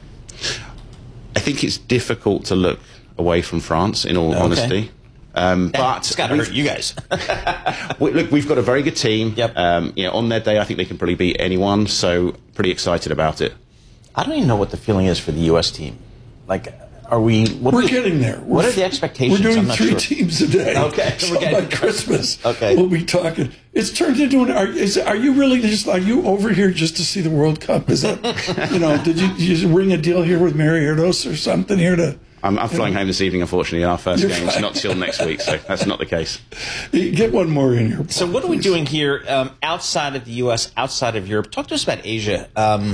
I think it's difficult to look away from France, in all okay. honesty. Um, but
it's got to hurt you guys.
we, look, we've got a very good team.
Yep.
Um, you know, on their day, I think they can probably beat anyone. So, pretty excited about it.
I don't even know what the feeling is for the U S team. Like, are we? What
we're
are the,
getting there.
What
we're,
are the expectations?
We're doing
I'm not
three
sure.
teams a day.
Okay.
So
we're getting,
by Christmas,
okay.
we'll be talking. It's turned into an. Are, is, are you really just? Are you over here just to see the World Cup? Is that? you know? Did you, did you ring a deal here with Mary Erdos or something here to?
I'm, I'm flying
know.
home this evening, unfortunately. Our first
You're
game is not till next week, so that's not the case.
Get one more in here. Paul,
so what are we
please.
doing here um, outside of the U S, outside of Europe? Talk to us about Asia. Um,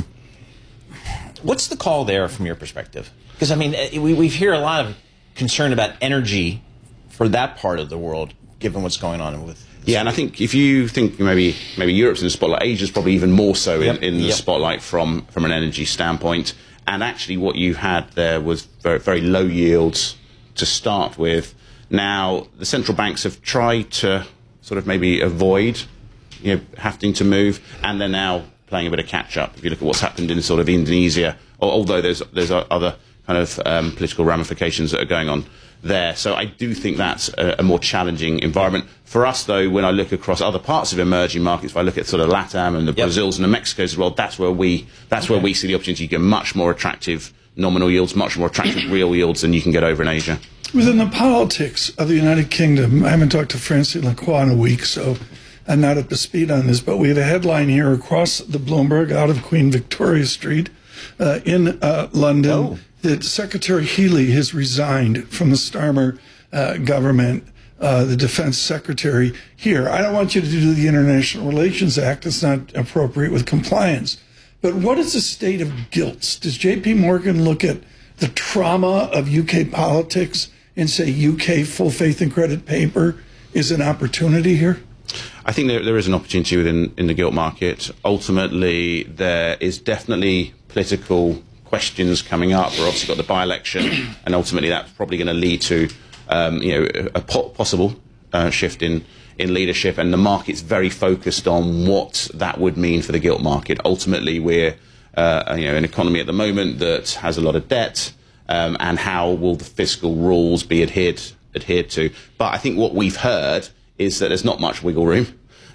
what's the call there from your perspective? Because, I mean, we, we hear a lot of concern about energy for that part of the world, given what's going on with...
Yeah, and I think if you think maybe maybe Europe's in the spotlight, Asia's probably even more so in,
yep.
in the
yep.
spotlight from, from an energy standpoint. And actually what you had there was very, very low yields to start with. Now, the central banks have tried to sort of maybe avoid, you know, having to move, and they're now playing a bit of catch-up. If you look at what's happened in sort of Indonesia, although there's there's other kind of um, political ramifications that are going on there. So I do think that's a, a more challenging environment. For us, though, when I look across other parts of emerging markets, if I look at sort of LATAM and the yep. Brazils and the Mexicos as well, that's where we that's okay. where we see the opportunity to get much more attractive nominal yields, much more attractive real yields than you can get over in Asia.
Within the politics of the United Kingdom, I haven't talked to Francine Lacroix in a week, so I'm not up to speed on this, but we have a headline here across the Bloomberg out of Queen Victoria Street uh, in uh, London oh. that Secretary Healey has resigned from the Starmer uh, government. Uh, the defense secretary here. I don't want you to do the International Relations Act. It's not appropriate with compliance. But what is the state of guilt? Does J P Morgan look at the trauma of U K politics and say U K full faith and credit paper is an opportunity here?
I think there, there is an opportunity within in the gilt market. Ultimately, there is definitely political questions coming up. We've obviously got the by-election, and ultimately that's probably going to lead to Um, you know, a po- possible uh, shift in, in leadership, and the market's very focused on what that would mean for the gilt market. Ultimately, we're uh, you know an economy at the moment that has a lot of debt, um, and how will the fiscal rules be adhered adhered to? But I think what we've heard is that there's not much wiggle room.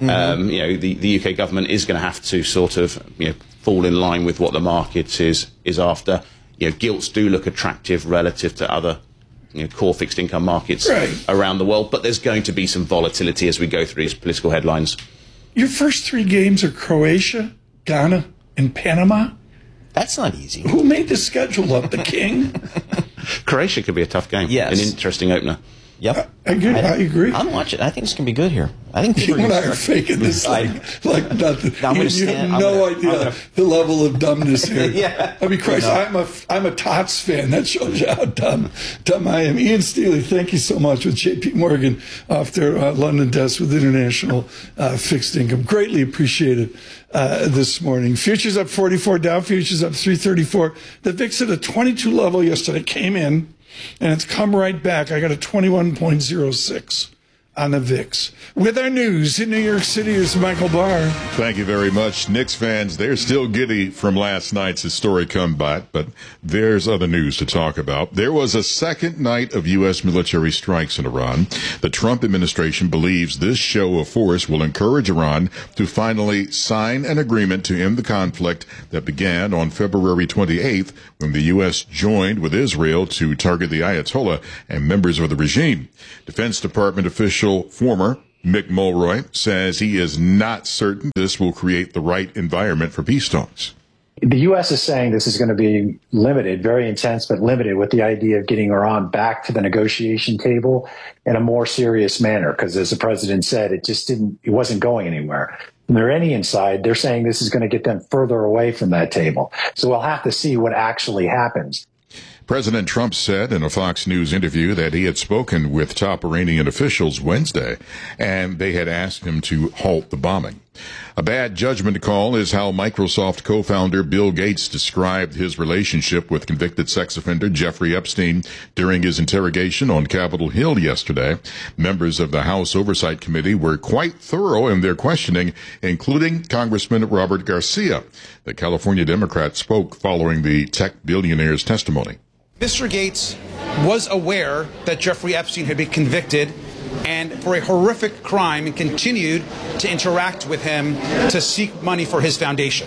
Mm-hmm. Um, you know, the, the U K government is going to have to sort of, you know, fall in line with what the market is is after. You know, gilts do look attractive relative to other, you know, core fixed income markets
right.
around the world, but there's going to be some volatility as we go through these political headlines.
Your first three games are Croatia, Ghana, and Panama.
That's not easy.
Who made the schedule up? The king?
Croatia could be a tough game.
Yes.
An interesting opener.
Yep.
I, I, agree. I, I agree.
I'm watching. I think it's going to be good here. I think
you and I are faking this like, like nothing.
I'm
you,
you
stand,
have
no
gonna,
idea
gonna...
the level of dumbness here.
yeah.
I mean, Christ, no. I'm a I'm a Tots fan. That shows you how dumb dumb I am. Ian Steely, thank you so much with J P Morgan off their uh, London desk with international uh, fixed income. Greatly appreciated uh, this morning. Futures up forty-four. Dow futures up three thirty-four. The V I X at a twenty-two level yesterday came in. And it's come right back. I got a twenty-one point oh six on the V I X. With our news in New York City, is Michael Barr.
Thank you very much. Knicks fans, they're still giddy from last night's historic comeback, but there's other news to talk about. There was a second night of U S military strikes in Iran. The Trump administration believes this show of force will encourage Iran to finally sign an agreement to end the conflict that began on February twenty-eighth when the U S joined with Israel to target the Ayatollah and members of the regime. Defense Department official former Mick Mulroy says he is not certain this will create the right environment for peace talks.
The U S is saying this is going to be limited, very intense, but limited, with the idea of getting Iran back to the negotiation table in a more serious manner. Because as the president said, it just didn't, it wasn't going anywhere. From the Iranian side, they're saying this is going to get them further away from that table. So we'll have to see what actually happens.
President Trump said in a Fox News interview that he had spoken with top Iranian officials Wednesday, and they had asked him to halt the bombing. A bad judgment call is how Microsoft co-founder Bill Gates described his relationship with convicted sex offender Jeffrey Epstein during his interrogation on Capitol Hill yesterday. Members of the House Oversight Committee were quite thorough in their questioning, including Congressman Robert Garcia. The California Democrat spoke following the tech billionaire's testimony.
Mister Gates was aware that Jeffrey Epstein had been convicted and for a horrific crime, and continued to interact with him to seek money for his foundation.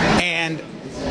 And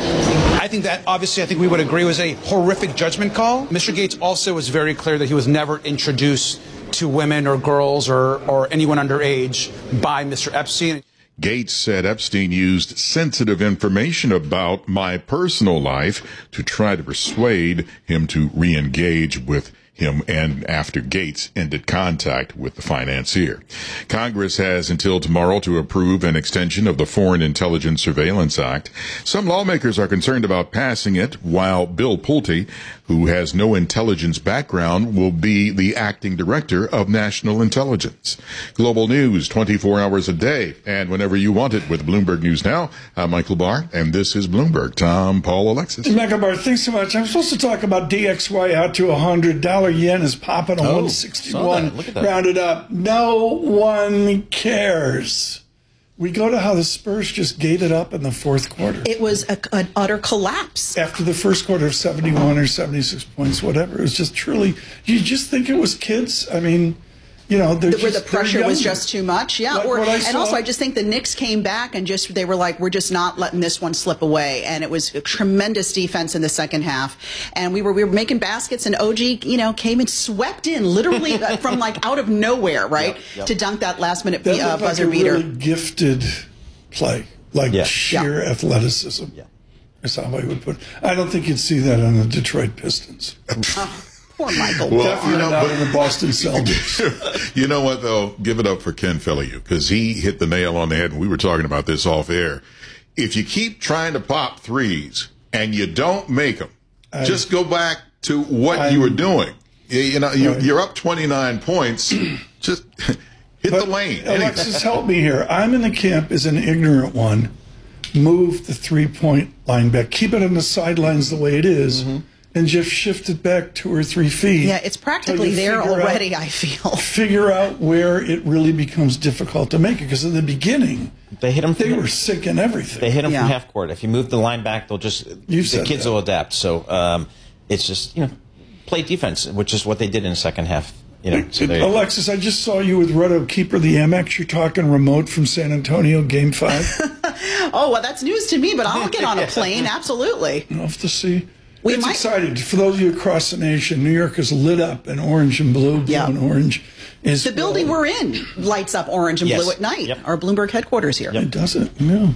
I think that, obviously, I think we would agree was a horrific judgment call. Mister Gates also was very clear that he was never introduced to women or girls or, or anyone underage by Mister Epstein.
Gates said Epstein used sensitive information about my personal life to try to persuade him to re-engage with him, and after Gates ended contact with the financier. Congress has until tomorrow to approve an extension of the Foreign Intelligence Surveillance Act. Some lawmakers are concerned about passing it, while Bill Pulte, who has no intelligence background, will be the acting director of national intelligence. Global news twenty-four hours a day and whenever you want it with Bloomberg News Now. I'm Michael Barr, and this is Bloomberg. Tom, Paul, Alexis.
Michael Barr, thanks so much. I'm supposed to talk about D X Y out to one hundred. Dollar yen is popping on
oh,
one sixty-one. Rounded up. No one cares. We go to how the Spurs just gated up in the fourth quarter.
It was a, an utter collapse.
After the first quarter of seventy-one or seventy-six points, whatever. It was just truly, you just think it was kids? I mean, you know,
where
just,
the pressure was just too much, yeah.
Like
or, and
saw.
also, I just think the Knicks came back and just they were like, we're just not letting this one slip away. And it was a tremendous defense in the second half. And we were we were making baskets, and O G, you know, came and swept in literally from like out of nowhere, right, yep, yep. to dunk that last minute
that
uh, buzzer
like a
beater.
Really gifted play, like yeah. sheer yeah. athleticism.
Yeah.
That's how I would put it. I don't think you'd see that on the Detroit Pistons.
Oh. Poor Michael.
Well,
Definitely
you know,
not
but,
in the Boston Celtics.
You know what, though? Give it up for Ken Feliu, because he hit the nail on the head, and we were talking about this off air. If you keep trying to pop threes and you don't make them, I, just go back to what I, you were doing. You, you know, you, right. you're up twenty-nine points. Just hit
but
the lane.
Alexis, help me here. I'm in the camp as an ignorant one. Move the three-point line back. Keep it on the sidelines the way it is. Mm-hmm. And just shift it back two or three feet.
Yeah, it's practically there already, out, I feel.
Figure out where it really becomes difficult to make it. Because in the beginning,
they, hit them
they
from,
were sinking everything.
They hit them
yeah.
from half court. If you move the line back, they'll just,
you
the kids
that.
will adapt. So um, it's just, you know, play defense, which is what they did in the second half. You know, so there you
Alexis, I just saw you with Rudd Keeper, the Amex. You're talking remote from San Antonio, Game Five.
Oh, well, that's news to me, but I'll get on a plane. Absolutely.
Off the sea.
We
it's
might...
exciting. For those of you across the nation, New York is lit up in orange and blue. Blue
yeah.
and orange. Is
the building we're in lights up orange and
yes.
blue at night.
Yep.
Our Bloomberg headquarters here.
Yep. It does it, yeah.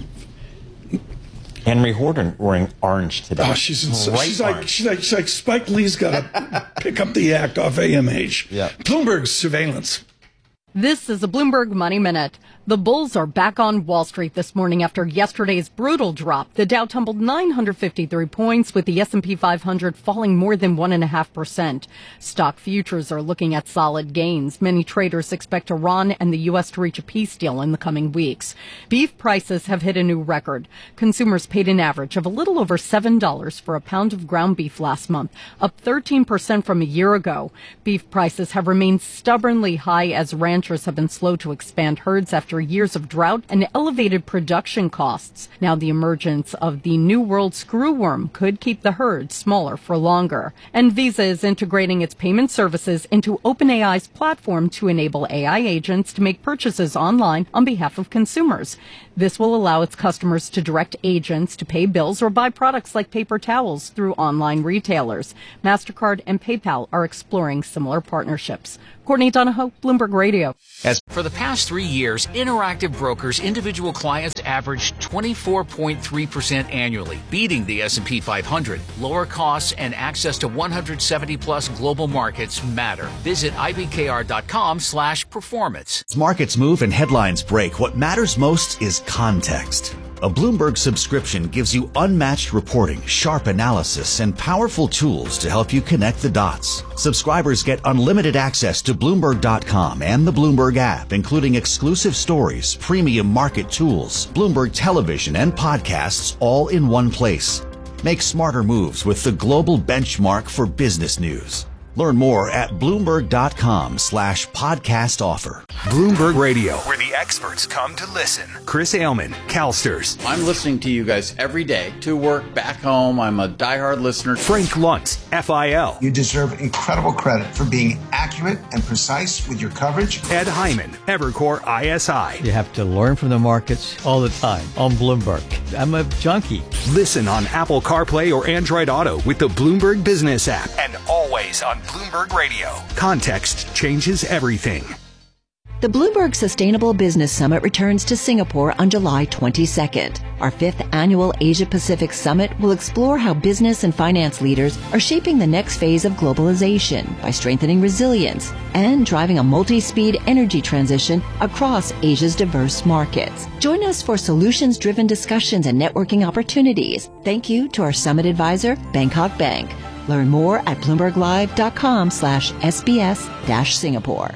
Anne-Marie Horton wearing orange today.
Oh, she's in, she's like she's like she's like Spike Lee's got to pick up the act off A M H.
Yeah.
Bloomberg surveillance.
This is a Bloomberg Money Minute. The bulls are back on Wall Street this morning after yesterday's brutal drop. The Dow tumbled nine hundred fifty-three points, with the S and P five hundred falling more than one point five percent. Stock futures are looking at solid gains. Many traders expect Iran and the U S to reach a peace deal in the coming weeks. Beef prices have hit a new record. Consumers paid an average of a little over seven dollars for a pound of ground beef last month, up thirteen percent from a year ago. Beef prices have remained stubbornly high as ranchers have been slow to expand herds after years of drought and elevated production costs. Now the emergence of the New World screwworm could keep the herd smaller for longer. And Visa is integrating its payment services into OpenAI's platform to enable A I agents to make purchases online on behalf of consumers. This will allow its customers to direct agents to pay bills or buy products like paper towels through online retailers. MasterCard and PayPal are exploring similar partnerships. Courtney Donahoe, Bloomberg Radio.
As for the past three years, Interactive Brokers individual clients averaged twenty-four point three percent annually, beating the S and P five hundred. Lower costs and access to one hundred seventy plus global markets matter. Visit ibkr.com slash performance.
As markets move and headlines break, what matters most is context. A Bloomberg subscription gives you unmatched reporting, sharp analysis, and powerful tools to help you connect the dots. Subscribers get unlimited access to Bloomberg dot com and the Bloomberg app, including exclusive stories, premium market tools, Bloomberg television, and podcasts, all in one place. Make smarter moves with the global benchmark for business news. Learn more at Bloomberg.com slash podcast offer.
Bloomberg Radio, where the experts come to listen. Chris Ailman, CalSTRS.
I'm listening to you guys every day, to work, back home. I'm a diehard listener.
Frank Luntz, F I L.
You deserve incredible credit for being accurate and precise with your coverage.
Ed Hyman, Evercore I S I.
You have to learn from the markets all the time on Bloomberg. I'm a junkie.
Listen on Apple CarPlay or Android Auto with the Bloomberg Business app, and always on Bloomberg Radio. Context changes everything.
The Bloomberg Sustainable Business Summit returns to Singapore on July twenty-second. Our fifth annual Asia-Pacific Summit will explore how business and finance leaders are shaping the next phase of globalization by strengthening resilience and driving a multi-speed energy transition across Asia's diverse markets. Join us for solutions-driven discussions and networking opportunities. Thank you to our summit advisor, Bangkok Bank. Learn more at bloomberglive.com slash SBS dash Singapore.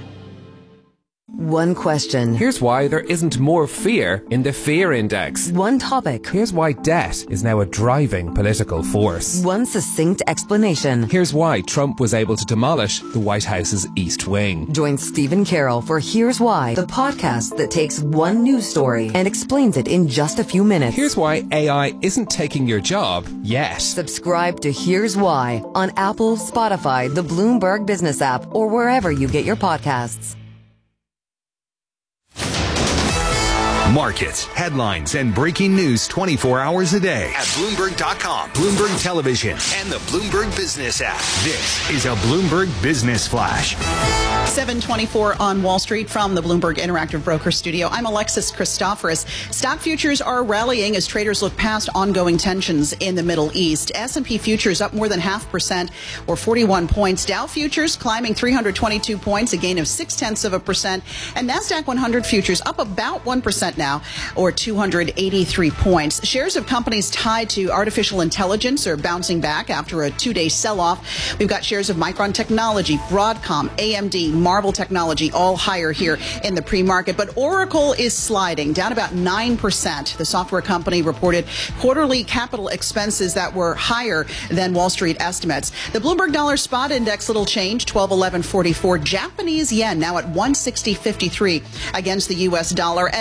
One question.
Here's why there isn't more fear in the fear index.
One topic.
Here's why debt is now a driving political force.
One succinct explanation.
Here's why Trump was able to demolish the White House's East Wing.
Join Stephen Carroll for Here's Why, the podcast that takes one news story and explains it in just a few minutes.
Here's why A I isn't taking your job yet.
Subscribe to Here's Why on Apple, Spotify, the Bloomberg Business app, or wherever you get your podcasts.
Markets, headlines, and breaking news twenty-four hours a day at Bloomberg dot com, Bloomberg Television, and the Bloomberg Business app. This is a Bloomberg Business Flash.
seven twenty-four on Wall Street from the Bloomberg Interactive Broker Studio. I'm Alexis Christoforous. Stock futures are rallying as traders look past ongoing tensions in the Middle East. S and P futures up more than half percent or forty-one points. Dow futures climbing three hundred twenty-two points, a gain of six tenths of a percent. And NASDAQ one hundred futures up about one percent now, or two hundred eighty-three points. Shares of companies tied to artificial intelligence are bouncing back after a two-day sell-off. We've got shares of Micron Technology, Broadcom, A M D, Marvell Technology, all higher here in the pre-market. But Oracle is sliding, down about nine percent. The software company reported quarterly capital expenses that were higher than Wall Street estimates. The Bloomberg Dollar Spot Index, little change, twelve eleven forty-four. Japanese yen now at one sixty fifty-three against the U S dollar. And oil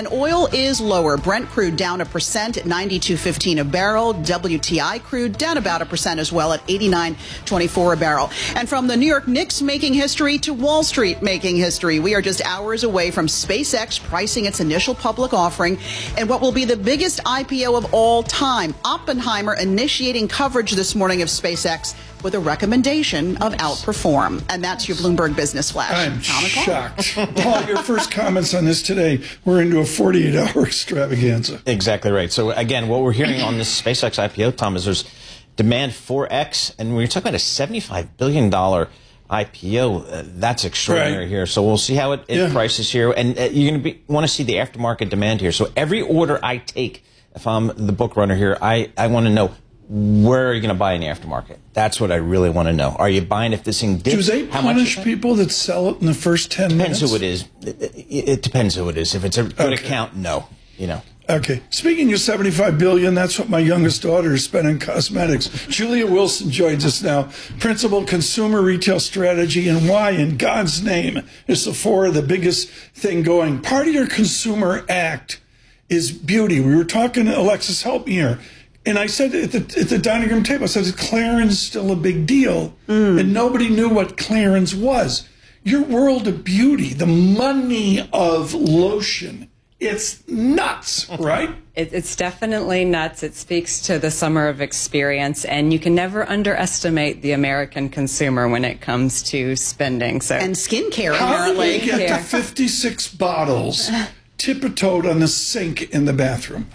oil is lower. Brent crude down a percent at ninety-two fifteen a barrel. W T I crude down about a percent as well at eighty-nine twenty-four a barrel. And from the New York Knicks making history to Wall Street making history, we are just hours away from SpaceX pricing its initial public offering and what will be the biggest I P O of all time. Oppenheimer initiating coverage this morning of SpaceX with a recommendation of outperform. And that's your Bloomberg Business Flash.
I'm shocked. Paul, your first comments on this today, we're into a forty-eight hour extravaganza.
Exactly right. So again, what we're hearing on this SpaceX I P O, Tom, is there's demand four X, and we're talking about a seventy-five billion dollars I P O. Uh, that's extraordinary right. here. So we'll see how it, it yeah. prices here. And uh, you're going to want to see the aftermarket demand here. So every order I take, if I'm the book runner here, I, I want to know, where are you going to buy in the aftermarket? That's what I really want to know. Are you buying if this thing dips?
Do they
how
punish
much
people that sell it in the first ten
depends
minutes?
Depends who it is. It, it, it depends who it is. If it's a good
okay.
account, no. You know.
Okay. Speaking of seventy-five billion dollars, that's what my youngest daughter is spending cosmetics. Julia Wilson joins us now, Principal Consumer Retail Strategy, and why in God's name is Sephora the biggest thing going? Part of your consumer act is beauty. We were talking, Alexis, help me here. And I said at the, at the dining room table, I said, is Clarins still a big deal? Mm. And nobody knew what Clarins was. Your world of beauty, the money of lotion, it's nuts, right?
It, it's definitely nuts. It speaks to the summer of experience, and you can never underestimate the American consumer when it comes to spending. So
and skincare,
How
apparently.
How do we get to fifty-six bottles tiptoed on the sink in the bathroom?